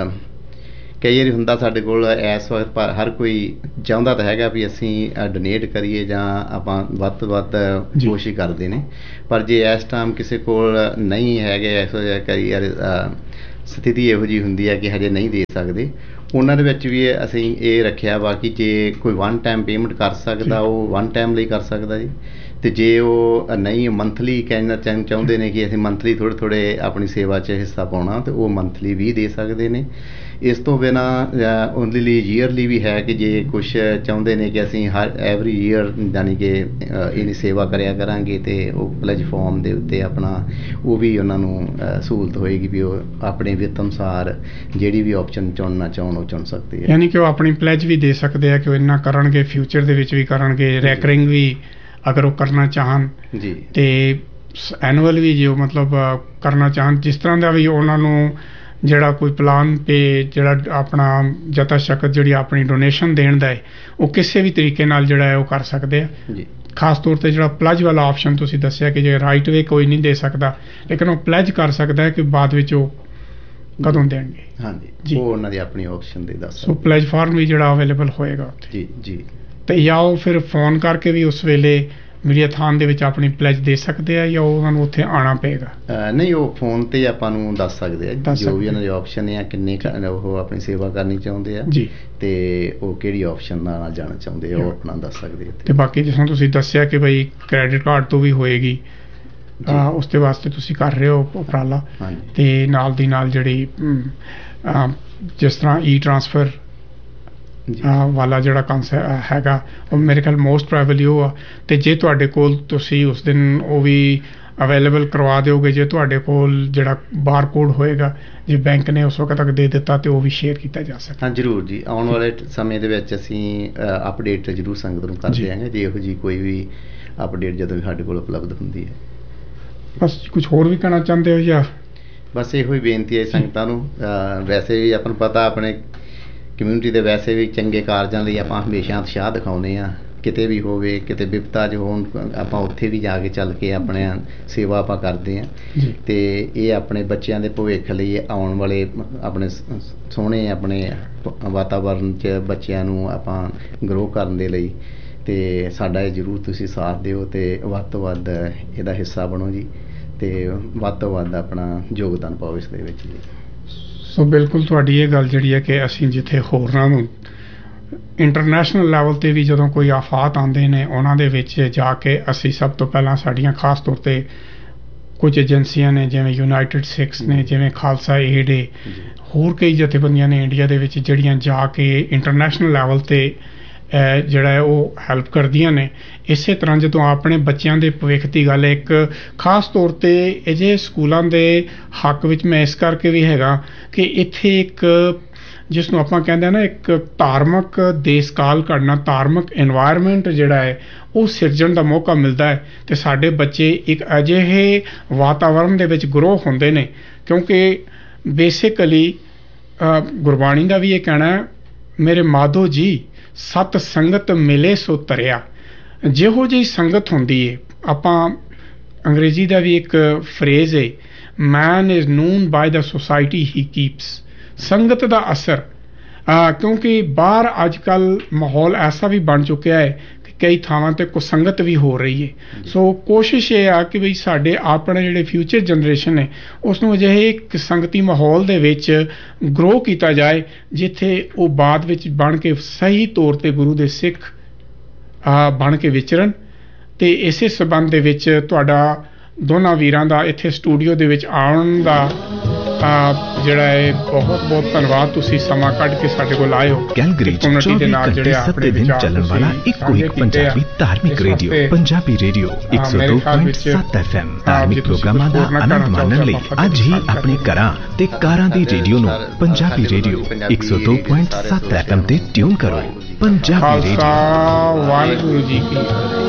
ਕਈ ਵਾਰੀ ਹੁੰਦਾ ਸਾਡੇ ਕੋਲ ਇਸ ਵਕਤ ਪਰ ਹਰ ਕੋਈ ਚਾਹੁੰਦਾ ਤਾਂ ਹੈਗਾ ਵੀ ਅਸੀਂ ਡੋਨੇਟ ਕਰੀਏ ਜਾਂ ਆਪਾਂ ਵੱਧ ਤੋਂ ਵੱਧ ਕੋਸ਼ਿਸ਼ ਕਰਦੇ ਨੇ, ਪਰ ਜੇ ਇਸ ਟਾਈਮ ਕਿਸੇ ਕੋਲ ਨਹੀਂ ਹੈਗੇ, ਇਹੋ ਜਿਹਾ ਕਈ ਵਾਰ ਸਥਿਤੀ ਇਹੋ ਜਿਹੀ ਹੁੰਦੀ ਹੈ ਕਿ ਹਜੇ ਨਹੀਂ ਦੇ ਸਕਦੇ, ਉਹਨਾਂ ਦੇ ਵਿੱਚ ਵੀ ਅਸੀਂ ਇਹ ਰੱਖਿਆ ਵਾ ਕਿ ਜੇ ਕੋਈ ਵਨ ਟਾਈਮ ਪੇਮੈਂਟ ਕਰ ਸਕਦਾ ਉਹ ਵਨ ਟਾਈਮ ਲਈ ਕਰ ਸਕਦਾ ਜੀ, ਤੇ ਜੇ ਉਹ ਨਹੀਂ ਮੰਥਲੀ ਕਹਿਣਾ ਚਾਹੁੰਦੇ ਨੇ ਕਿ ਅਸੀਂ ਮੰਥਲੀ ਥੋੜ੍ਹੇ ਆਪਣੀ ਸੇਵਾ 'ਚ ਹਿੱਸਾ ਪਾਉਣਾ, ਤੇ ਉਹ ਮੰਥਲੀ ਵੀ ਦੇ ਸਕਦੇ ਨੇ। ਇਸ ਤੋਂ ਬਿਨਾਂ ਉਹਦੇ ਲਈ ਈਅਰਲੀ ਵੀ ਹੈ ਕਿ ਜੇ ਕੁਛ ਚਾਹੁੰਦੇ ਨੇ ਕਿ ਅਸੀਂ ਹਰ ਐਵਰੀ ਈਅਰ ਯਾਨੀ ਕਿ ਇਹਦੀ ਸੇਵਾ ਕਰਿਆ ਕਰਾਂਗੇ, ਤੇ ਉਹ ਪਲੇਟਫਾਰਮ ਦੇ ਉੱਤੇ ਆਪਣਾ ਉਹ ਵੀ ਉਹਨਾਂ ਨੂੰ ਸਹੂਲਤ ਹੋਏਗੀ ਵੀ ਉਹ ਆਪਣੇ ਵਿੱਤ ਅਨੁਸਾਰ ਜਿਹੜੀ ਵੀ ਆਪਸ਼ਨ ਚੁਣਨਾ ਚਾਹੁਣ ਉਹ ਚੁਣ ਸਕਦੇ ਆ। ਯਾਨੀ ਕਿ ਉਹ ਆਪਣੀ ਪਲੈਜ ਵੀ ਦੇ ਸਕਦੇ ਆ ਕਿ ਉਹ ਇੰਨਾ ਕਰਨਗੇ, ਫਿਊਚਰ ਦੇ ਵਿੱਚ ਵੀ ਕਰਨਗੇ, ਰੈਕਰਿੰਗ ਵੀ ਅਗਰ ਉਹ ਕਰਨਾ ਚਾਹਣ ਜੀ, ਤੇ ਐਨੂਅਲ ਵੀ ਜੇ ਉਹ ਮਤਲਬ ਕਰਨਾ ਚਾਹਣ, ਜਿਸ ਤਰ੍ਹਾਂ ਦਾ ਵੀ ਉਹਨਾਂ ਨੂੰ ਜਿਹੜਾ ਕੋਈ ਪਲਾਨ ਤੇ ਜਿਹੜਾ ਆਪਣਾ ਜਤਾ ਸ਼ਕਤ ਜਿਹੜੀ ਆਪਣੀ ਡੋਨੇਸ਼ਨ ਦੇਣ ਦਾ ਹੈ ਉਹ ਕਿਸੇ ਵੀ ਤਰੀਕੇ ਨਾਲ ਜਿਹੜਾ ਹੈ ਉਹ ਕਰ ਸਕਦੇ ਆ ਜੀ। ਖਾਸ ਤੌਰ ਤੇ ਜਿਹੜਾ ਪਲੱਜ ਵਾਲਾ ਆਪਸ਼ਨ ਤੁਸੀਂ ਦੱਸਿਆ ਕਿ ਜੇ ਰਾਈਟ ਵੇ ਕੋਈ ਨਹੀਂ ਦੇ ਸਕਦਾ, ਲੇਕਿਨ ਉਹ ਪਲੱਜ ਕਰ ਸਕਦਾ ਹੈ ਕਿ ਬਾਅਦ ਵਿੱਚ ਉਹ ਕਦੋਂ ਦੇਣਗੇ। ਹਾਂਜੀ, ਉਹ ਉਹਨਾਂ ਦੀ ਆਪਣੀ ਆਪਸ਼ਨ ਦੇ ਦੱਸ। ਸੋ ਪਲੱਜ ਫਾਰਮ ਵੀ ਜਿਹੜਾ ਅਵੇਲੇਬਲ ਹੋਏਗਾ ਉੱਥੇ? ਜੀ ਜੀ। ਤੇ ਜਾਂ ਉਹ ਫਿਰ ਫੋਨ ਕਰਕੇ ਵੀ ਉਸ ਵੇਲੇ ਮੀਡੀਆ ਥਾਨ ਦੇ ਵਿੱਚ ਆਪਣੀ ਪਲੈਜ ਦੇ ਸਕਦੇ ਆ, ਜਾਂ ਉਹਨਾਂ ਨੂੰ ਉੱਥੇ ਆਉਣਾ ਪਏਗਾ? ਨਹੀਂ, ਉਹ ਫੋਨ ਤੇ ਆਪਾਂ ਨੂੰ ਦੱਸ ਸਕਦੇ ਆ ਜੋ ਵੀ ਉਹਨਾਂ ਦੀ ਆਪਸ਼ਨ ਹੈ, ਕਿੰਨੇ ਉਹ ਆਪਣੀ ਸੇਵਾ ਕਰਨੀ ਚਾਹੁੰਦੇ ਆ ਜੀ, ਤੇ ਉਹ ਕਿਹੜੀ ਆਪਸ਼ਨ ਨਾਲ ਜਾਣਾ ਚਾਹੁੰਦੇ ਆ ਉਹ ਆਪਣਾ ਦੱਸ ਸਕਦੇ ਆ। ਤੇ ਬਾਕੀ ਜਿਸ ਤਰ੍ਹਾਂ ਤੁਸੀਂ ਦੱਸਿਆ ਕਿ ਬਈ ਕ੍ਰੈਡਿਟ ਕਾਰਡ ਤੋਂ ਵੀ ਹੋਏਗੀ, ਉਸ ਦੇ ਵਾਸਤੇ ਤੁਸੀਂ ਕਰ ਰਹੇ ਹੋ ਉਪਰਾਲਾ, ਤੇ ਨਾਲ ਦੀ ਨਾਲ ਜਿਹੜੀ ਜਿਸ ਤਰ੍ਹਾਂ ਈ ਟ੍ਰਾਂਸਫਰ ਵਾਲਾ ਜਿਹੜਾ ਕਨਸੈਪਟ ਹੈਗਾ ਉਹ ਮੇਰੇ ਖਿਆਲ ਮੋਸਟ ਪ੍ਰੋਬੇਬਲੀ ਉਹ ਆ, ਤੇ ਜੇ ਤੁਹਾਡੇ ਕੋਲ ਤੁਸੀਂ ਉਸ ਦਿਨ ਉਹ ਵੀ ਅਵੇਲੇਬਲ ਕਰਵਾ ਦਿਓਗੇ, ਜੇ ਤੁਹਾਡੇ ਕੋਲ ਜਿਹੜਾ ਬਾਰਕੋਡ ਹੋਏਗਾ ਜੇ ਬੈਂਕ ਨੇ ਉਸ ਵਕਤ ਤੱਕ ਦੇ ਦਿੱਤਾ ਤੇ ਉਹ ਵੀ ਸ਼ੇਅਰ ਕੀਤਾ ਜਾ ਸਕਦਾ? ਹਾਂ ਜ਼ਰੂਰ ਜੀ, ਆਉਣ ਵਾਲੇ ਸਮੇਂ ਦੇ ਵਿੱਚ ਅਸੀਂ ਅਪਡੇਟ ਜ਼ਰੂਰ ਸੰਗਤ ਨੂੰ ਕਰਦੇ ਆਂਗੇ ਜੇ ਇਹੋ ਜਿਹੀ ਕੋਈ ਵੀ ਅਪਡੇਟ ਜਦੋਂ ਵੀ ਸਾਡੇ ਕੋਲ ਉਪਲਬਧ ਹੁੰਦੀ ਹੈ। ਬਸ ਕੁਝ ਹੋਰ ਵੀ ਕਹਿਣਾ ਚਾਹੁੰਦੇ ਹੋ? ਜਾਂ ਬਸ ਇਹੋ ਹੀ ਬੇਨਤੀ ਹੈ ਸੰਗਤਾਂ ਨੂੰ। ਵੈਸੇ ਵੀ ਆਪਾਂ ਨੂੰ ਪਤਾ ਆਪਣੇ ਕਮਿਊਨਿਟੀ ਦੇ ਵੈਸੇ ਵੀ ਚੰਗੇ ਕਾਰਜਾਂ ਲਈ ਆਪਾਂ ਹਮੇਸ਼ਾ ਉਤਸ਼ਾਹ ਦਿਖਾਉਂਦੇ ਹਾਂ, ਕਿਤੇ ਵੀ ਹੋਵੇ, ਕਿਤੇ ਵਿਪਤਾ 'ਚ ਹੋਣ ਆਪਾਂ ਉੱਥੇ ਵੀ ਜਾ ਕੇ ਚੱਲ ਕੇ ਆਪਣੇ ਸੇਵਾ ਆਪਾਂ ਕਰਦੇ ਹਾਂ, ਤੇ ਇਹ ਆਪਣੇ ਬੱਚਿਆਂ ਦੇ ਭਵਿੱਖ ਲਈ ਆਉਣ ਵਾਲੇ ਆਪਣੇ ਸੋਹਣੇ ਆਪਣੇ ਵਾਤਾਵਰਨ 'ਚ ਬੱਚਿਆਂ ਨੂੰ ਆਪਾਂ ਗਰੋ ਕਰਨ ਦੇ ਲਈ, ਤੇ ਸਾਡਾ ਇਹ ਜ਼ਰੂਰ ਤੁਸੀਂ ਸਾਥ ਦਿਓ ਤੇ ਵੱਧ ਤੋਂ ਵੱਧ ਇਹਦਾ ਹਿੱਸਾ ਬਣੋ ਜੀ, ਤੇ ਵੱਧ ਤੋਂ ਵੱਧ ਆਪਣਾ ਯੋਗਦਾਨ ਪਾਓ ਇਸ ਦੇ ਵਿੱਚ ਜੀ। ਸੋ ਬਿਲਕੁਲ ਤੁਹਾਡੀ ਇਹ ਗੱਲ ਜਿਹੜੀ ਹੈ ਕਿ ਅਸੀਂ ਜਿੱਥੇ ਹੋਰਾਂ ਨੂੰ ਇੰਟਰਨੈਸ਼ਨਲ ਲੈਵਲ 'ਤੇ ਵੀ ਜਦੋਂ ਕੋਈ ਆਫਾਤ ਆਉਂਦੇ ਨੇ ਉਹਨਾਂ ਦੇ ਵਿੱਚ ਜਾ ਕੇ ਅਸੀਂ ਸਭ ਤੋਂ ਪਹਿਲਾਂ ਸਾਡੀਆਂ ਖਾਸ ਤੌਰ 'ਤੇ ਕੁਝ ਏਜੰਸੀਆਂ ਨੇ ਜਿਵੇਂ ਯੂਨਾਈਟਿਡ ਸਿੱਖਸ ਨੇ, ਜਿਵੇਂ ਖਾਲਸਾ ਏਡ ਹੈ, ਹੋਰ ਕਈ ਜਥੇਬੰਦੀਆਂ ਨੇ ਇੰਡੀਆ ਦੇ ਵਿੱਚ ਜਿਹੜੀਆਂ ਜਾ ਕੇ ਇੰਟਰਨੈਸ਼ਨਲ ਲੈਵਲ 'ਤੇ ਜਿਹੜਾ ਹੈ ਉਹ ਹੈਲਪ ਕਰਦੀਆਂ ਨੇ। ਇਸੇ ਤਰ੍ਹਾਂ ਜਦੋਂ ਆਪਣੇ ਬੱਚਿਆਂ ਦੇ ਭਵਿੱਖ ਦੀ ਗੱਲ ਹੈ, ਇੱਕ ਖਾਸ ਤੌਰ 'ਤੇ ਅਜਿਹੇ ਸਕੂਲਾਂ ਦੇ ਹੱਕ ਵਿੱਚ ਮੈਂ ਇਸ ਕਰਕੇ ਵੀ ਹੈਗਾ ਕਿ ਇੱਥੇ ਇੱਕ ਜਿਸ ਨੂੰ ਆਪਾਂ ਕਹਿੰਦੇ ਹਾਂ ਨਾ ਇੱਕ ਧਾਰਮਿਕ ਦੇਸ਼ ਕਾਲ ਘੜਨਾ, ਧਾਰਮਿਕ ਇਨਵਾਇਰਮੈਂਟ ਜਿਹੜਾ ਹੈ ਉਹ ਸਿਰਜਣ ਦਾ ਮੌਕਾ ਮਿਲਦਾ ਹੈ, ਤੇ ਸਾਡੇ ਬੱਚੇ ਇੱਕ ਅਜਿਹੇ ਵਾਤਾਵਰਨ ਦੇ ਵਿੱਚ ਗਰੋ ਹੁੰਦੇ ਨੇ, ਕਿਉਂਕਿ ਬੇਸਿਕਲੀ ਗੁਰਬਾਣੀ ਦਾ ਵੀ ਇਹ ਕਹਿਣਾ ਹੈ, ਮੇਰੇ ਮਾਧੋ ਜੀ ਸਤ ਸੰਗਤ ਮਿਲੇ ਸੋ ਤਰਿਆ। ਜਿਹੋ ਜਿਹੀ ਸੰਗਤ ਹੁੰਦੀ ਹੈ, ਆਪਾਂ ਅੰਗਰੇਜ਼ੀ ਦਾ ਵੀ ਇੱਕ ਫਰੇਜ਼ ਹੈ, ਮੈਨ is non bye the society he keeps. ਸੰਗਤ ਦਾ ਅਸਰ, ਕਿਉਂਕਿ ਬਾਹਰ ਅੱਜ ਕੱਲ੍ਹ ਮਾਹੌਲ ਐਸਾ ਵੀ ਬਣ ਚੁੱਕਿਆ ਹੈ ਕਿ ਕਈ ਥਾਵਾਂ ਤੇ ਕੁਸੰਗਤ ਵੀ ਹੋ ਰਹੀ ਹੈ। ਸੋ ਕੋਸ਼ਿਸ਼ ਇਹ ਆ ਕਿ ਵੀ ਸਾਡੇ ਆਪਣੇ ਜਿਹੜੇ ਫਿਊਚਰ ਜਨਰੇਸ਼ਨ ਨੇ ਉਸ ਨੂੰ ਅਜਿਹੇ ਇੱਕ ਸੰਗਤੀ ਮਾਹੌਲ ਦੇ ਵਿੱਚ ਗਰੋ ਕੀਤਾ ਜਾਏ ਜਿੱਥੇ ਉਹ ਬਾਅਦ ਵਿੱਚ ਬਣ ਕੇ ਸਹੀ ਤੌਰ ਤੇ ਗੁਰੂ ਦੇ ਸਿੱਖ ਬਣ ਕੇ ਵਿਚਰਨ। ਤੇ ਇਸੇ ਸੰਬੰਧ ਦੇ ਵਿੱਚ ਤੁਹਾਡਾ ਦੋਨਾਂ ਵੀਰਾਂ ਦਾ ਇੱਥੇ ਸਟੂਡੀਓ ਦੇ ਵਿੱਚ ਆਉਣ ਦਾ ਜਿਹੜਾ ਹੈ ਬਹੁਤ ਬਹੁਤ ਧੰਨਵਾਦ। ਤੁਸੀਂ ਸਮਾਂ ਕੱਢ ਕੇ ਸਾਡੇ ਕੋਲ ਆਏ ਹੋ। ਕੈਲਗਰੀ ਦੇ ਨਾਲ ਜਿਹੜੇ ਆਪਣੇ ਦਿਨ ਚੱਲਣ ਵਾਲਾ ਇੱਕੋ ਇੱਕ ਪੰਜਾਬੀ ਧਾਰਮਿਕ ਰੇਡੀਓ ਪੰਜਾਬੀ ਰੇਡੀਓ 102.7 FM ਧਾਰਮਿਕ ਪ੍ਰੋਗਰਾਮਾਂ ਦਾ ਆਨੰਦ ਮਾਣਨ ਲਈ ਅੱਜ ਹੀ ਆਪਣੇ ਘਰਾਂ ਤੇ ਕਾਰਾਂ ਦੀ ਰੇਡੀਓ ਨੂੰ ਪੰਜਾਬੀ ਰੇਡੀਓ 102.7 FM ਤੇ ਟਿਊਨ ਕਰੋ। ਪੰਜਾਬੀ ਰੇਡੀਓ। ਵਾਹਿਗੁਰੂ ਜੀ ਕੀ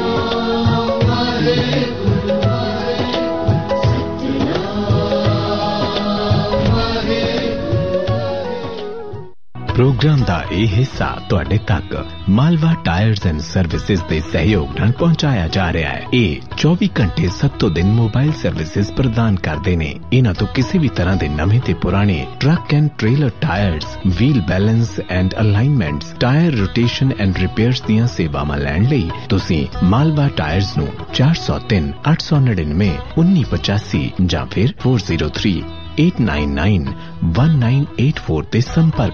ਪ੍ਰੋਗਰਾਮ ਦਾ ਇਹ ਹਿੱਸਾ ਤੁਹਾਡੇ ਤੱਕ ਮਾਲਵਾ ਟਾਇਰਸ ਐਂਡ ਸਰਵਿਸਿਜ਼ ਦੇ ਸਹਿਯੋਗ ਨਾਲ ਪਹੁੰਚਾਇਆ ਜਾ ਰਿਹਾ ਹੈ। ਇਹ 24 ਘੰਟੇ 7 ਦਿਨ ਮੋਬਾਈਲ ਸਰਵਿਸਿਜ਼ ਪ੍ਰਦਾਨ ਕਰਦੇ ਨੇ। ਇਹਨਾਂ ਤੋਂ ਕਿਸੇ ਵੀ ਤਰ੍ਹਾਂ ਦੇ ਨਵੇਂ ਤੇ ਪੁਰਾਣੇ truck and trailer tyres, wheel balance and ਅਲਾਈਨਮੈਂਟਸ, tyre rotation and repairs ਦੀਆਂ ਸੇਵਾਵਾਂ ਲੈਣ ਲਈ ਤੁਸੀਂ ਮਾਲਵਾ ਟਾਇਰਸ ਨੂੰ 403 899 1985 ਜਾਂ ਫਿਰ 403 899 1984 ਤੇ ਸੰਪਰਕ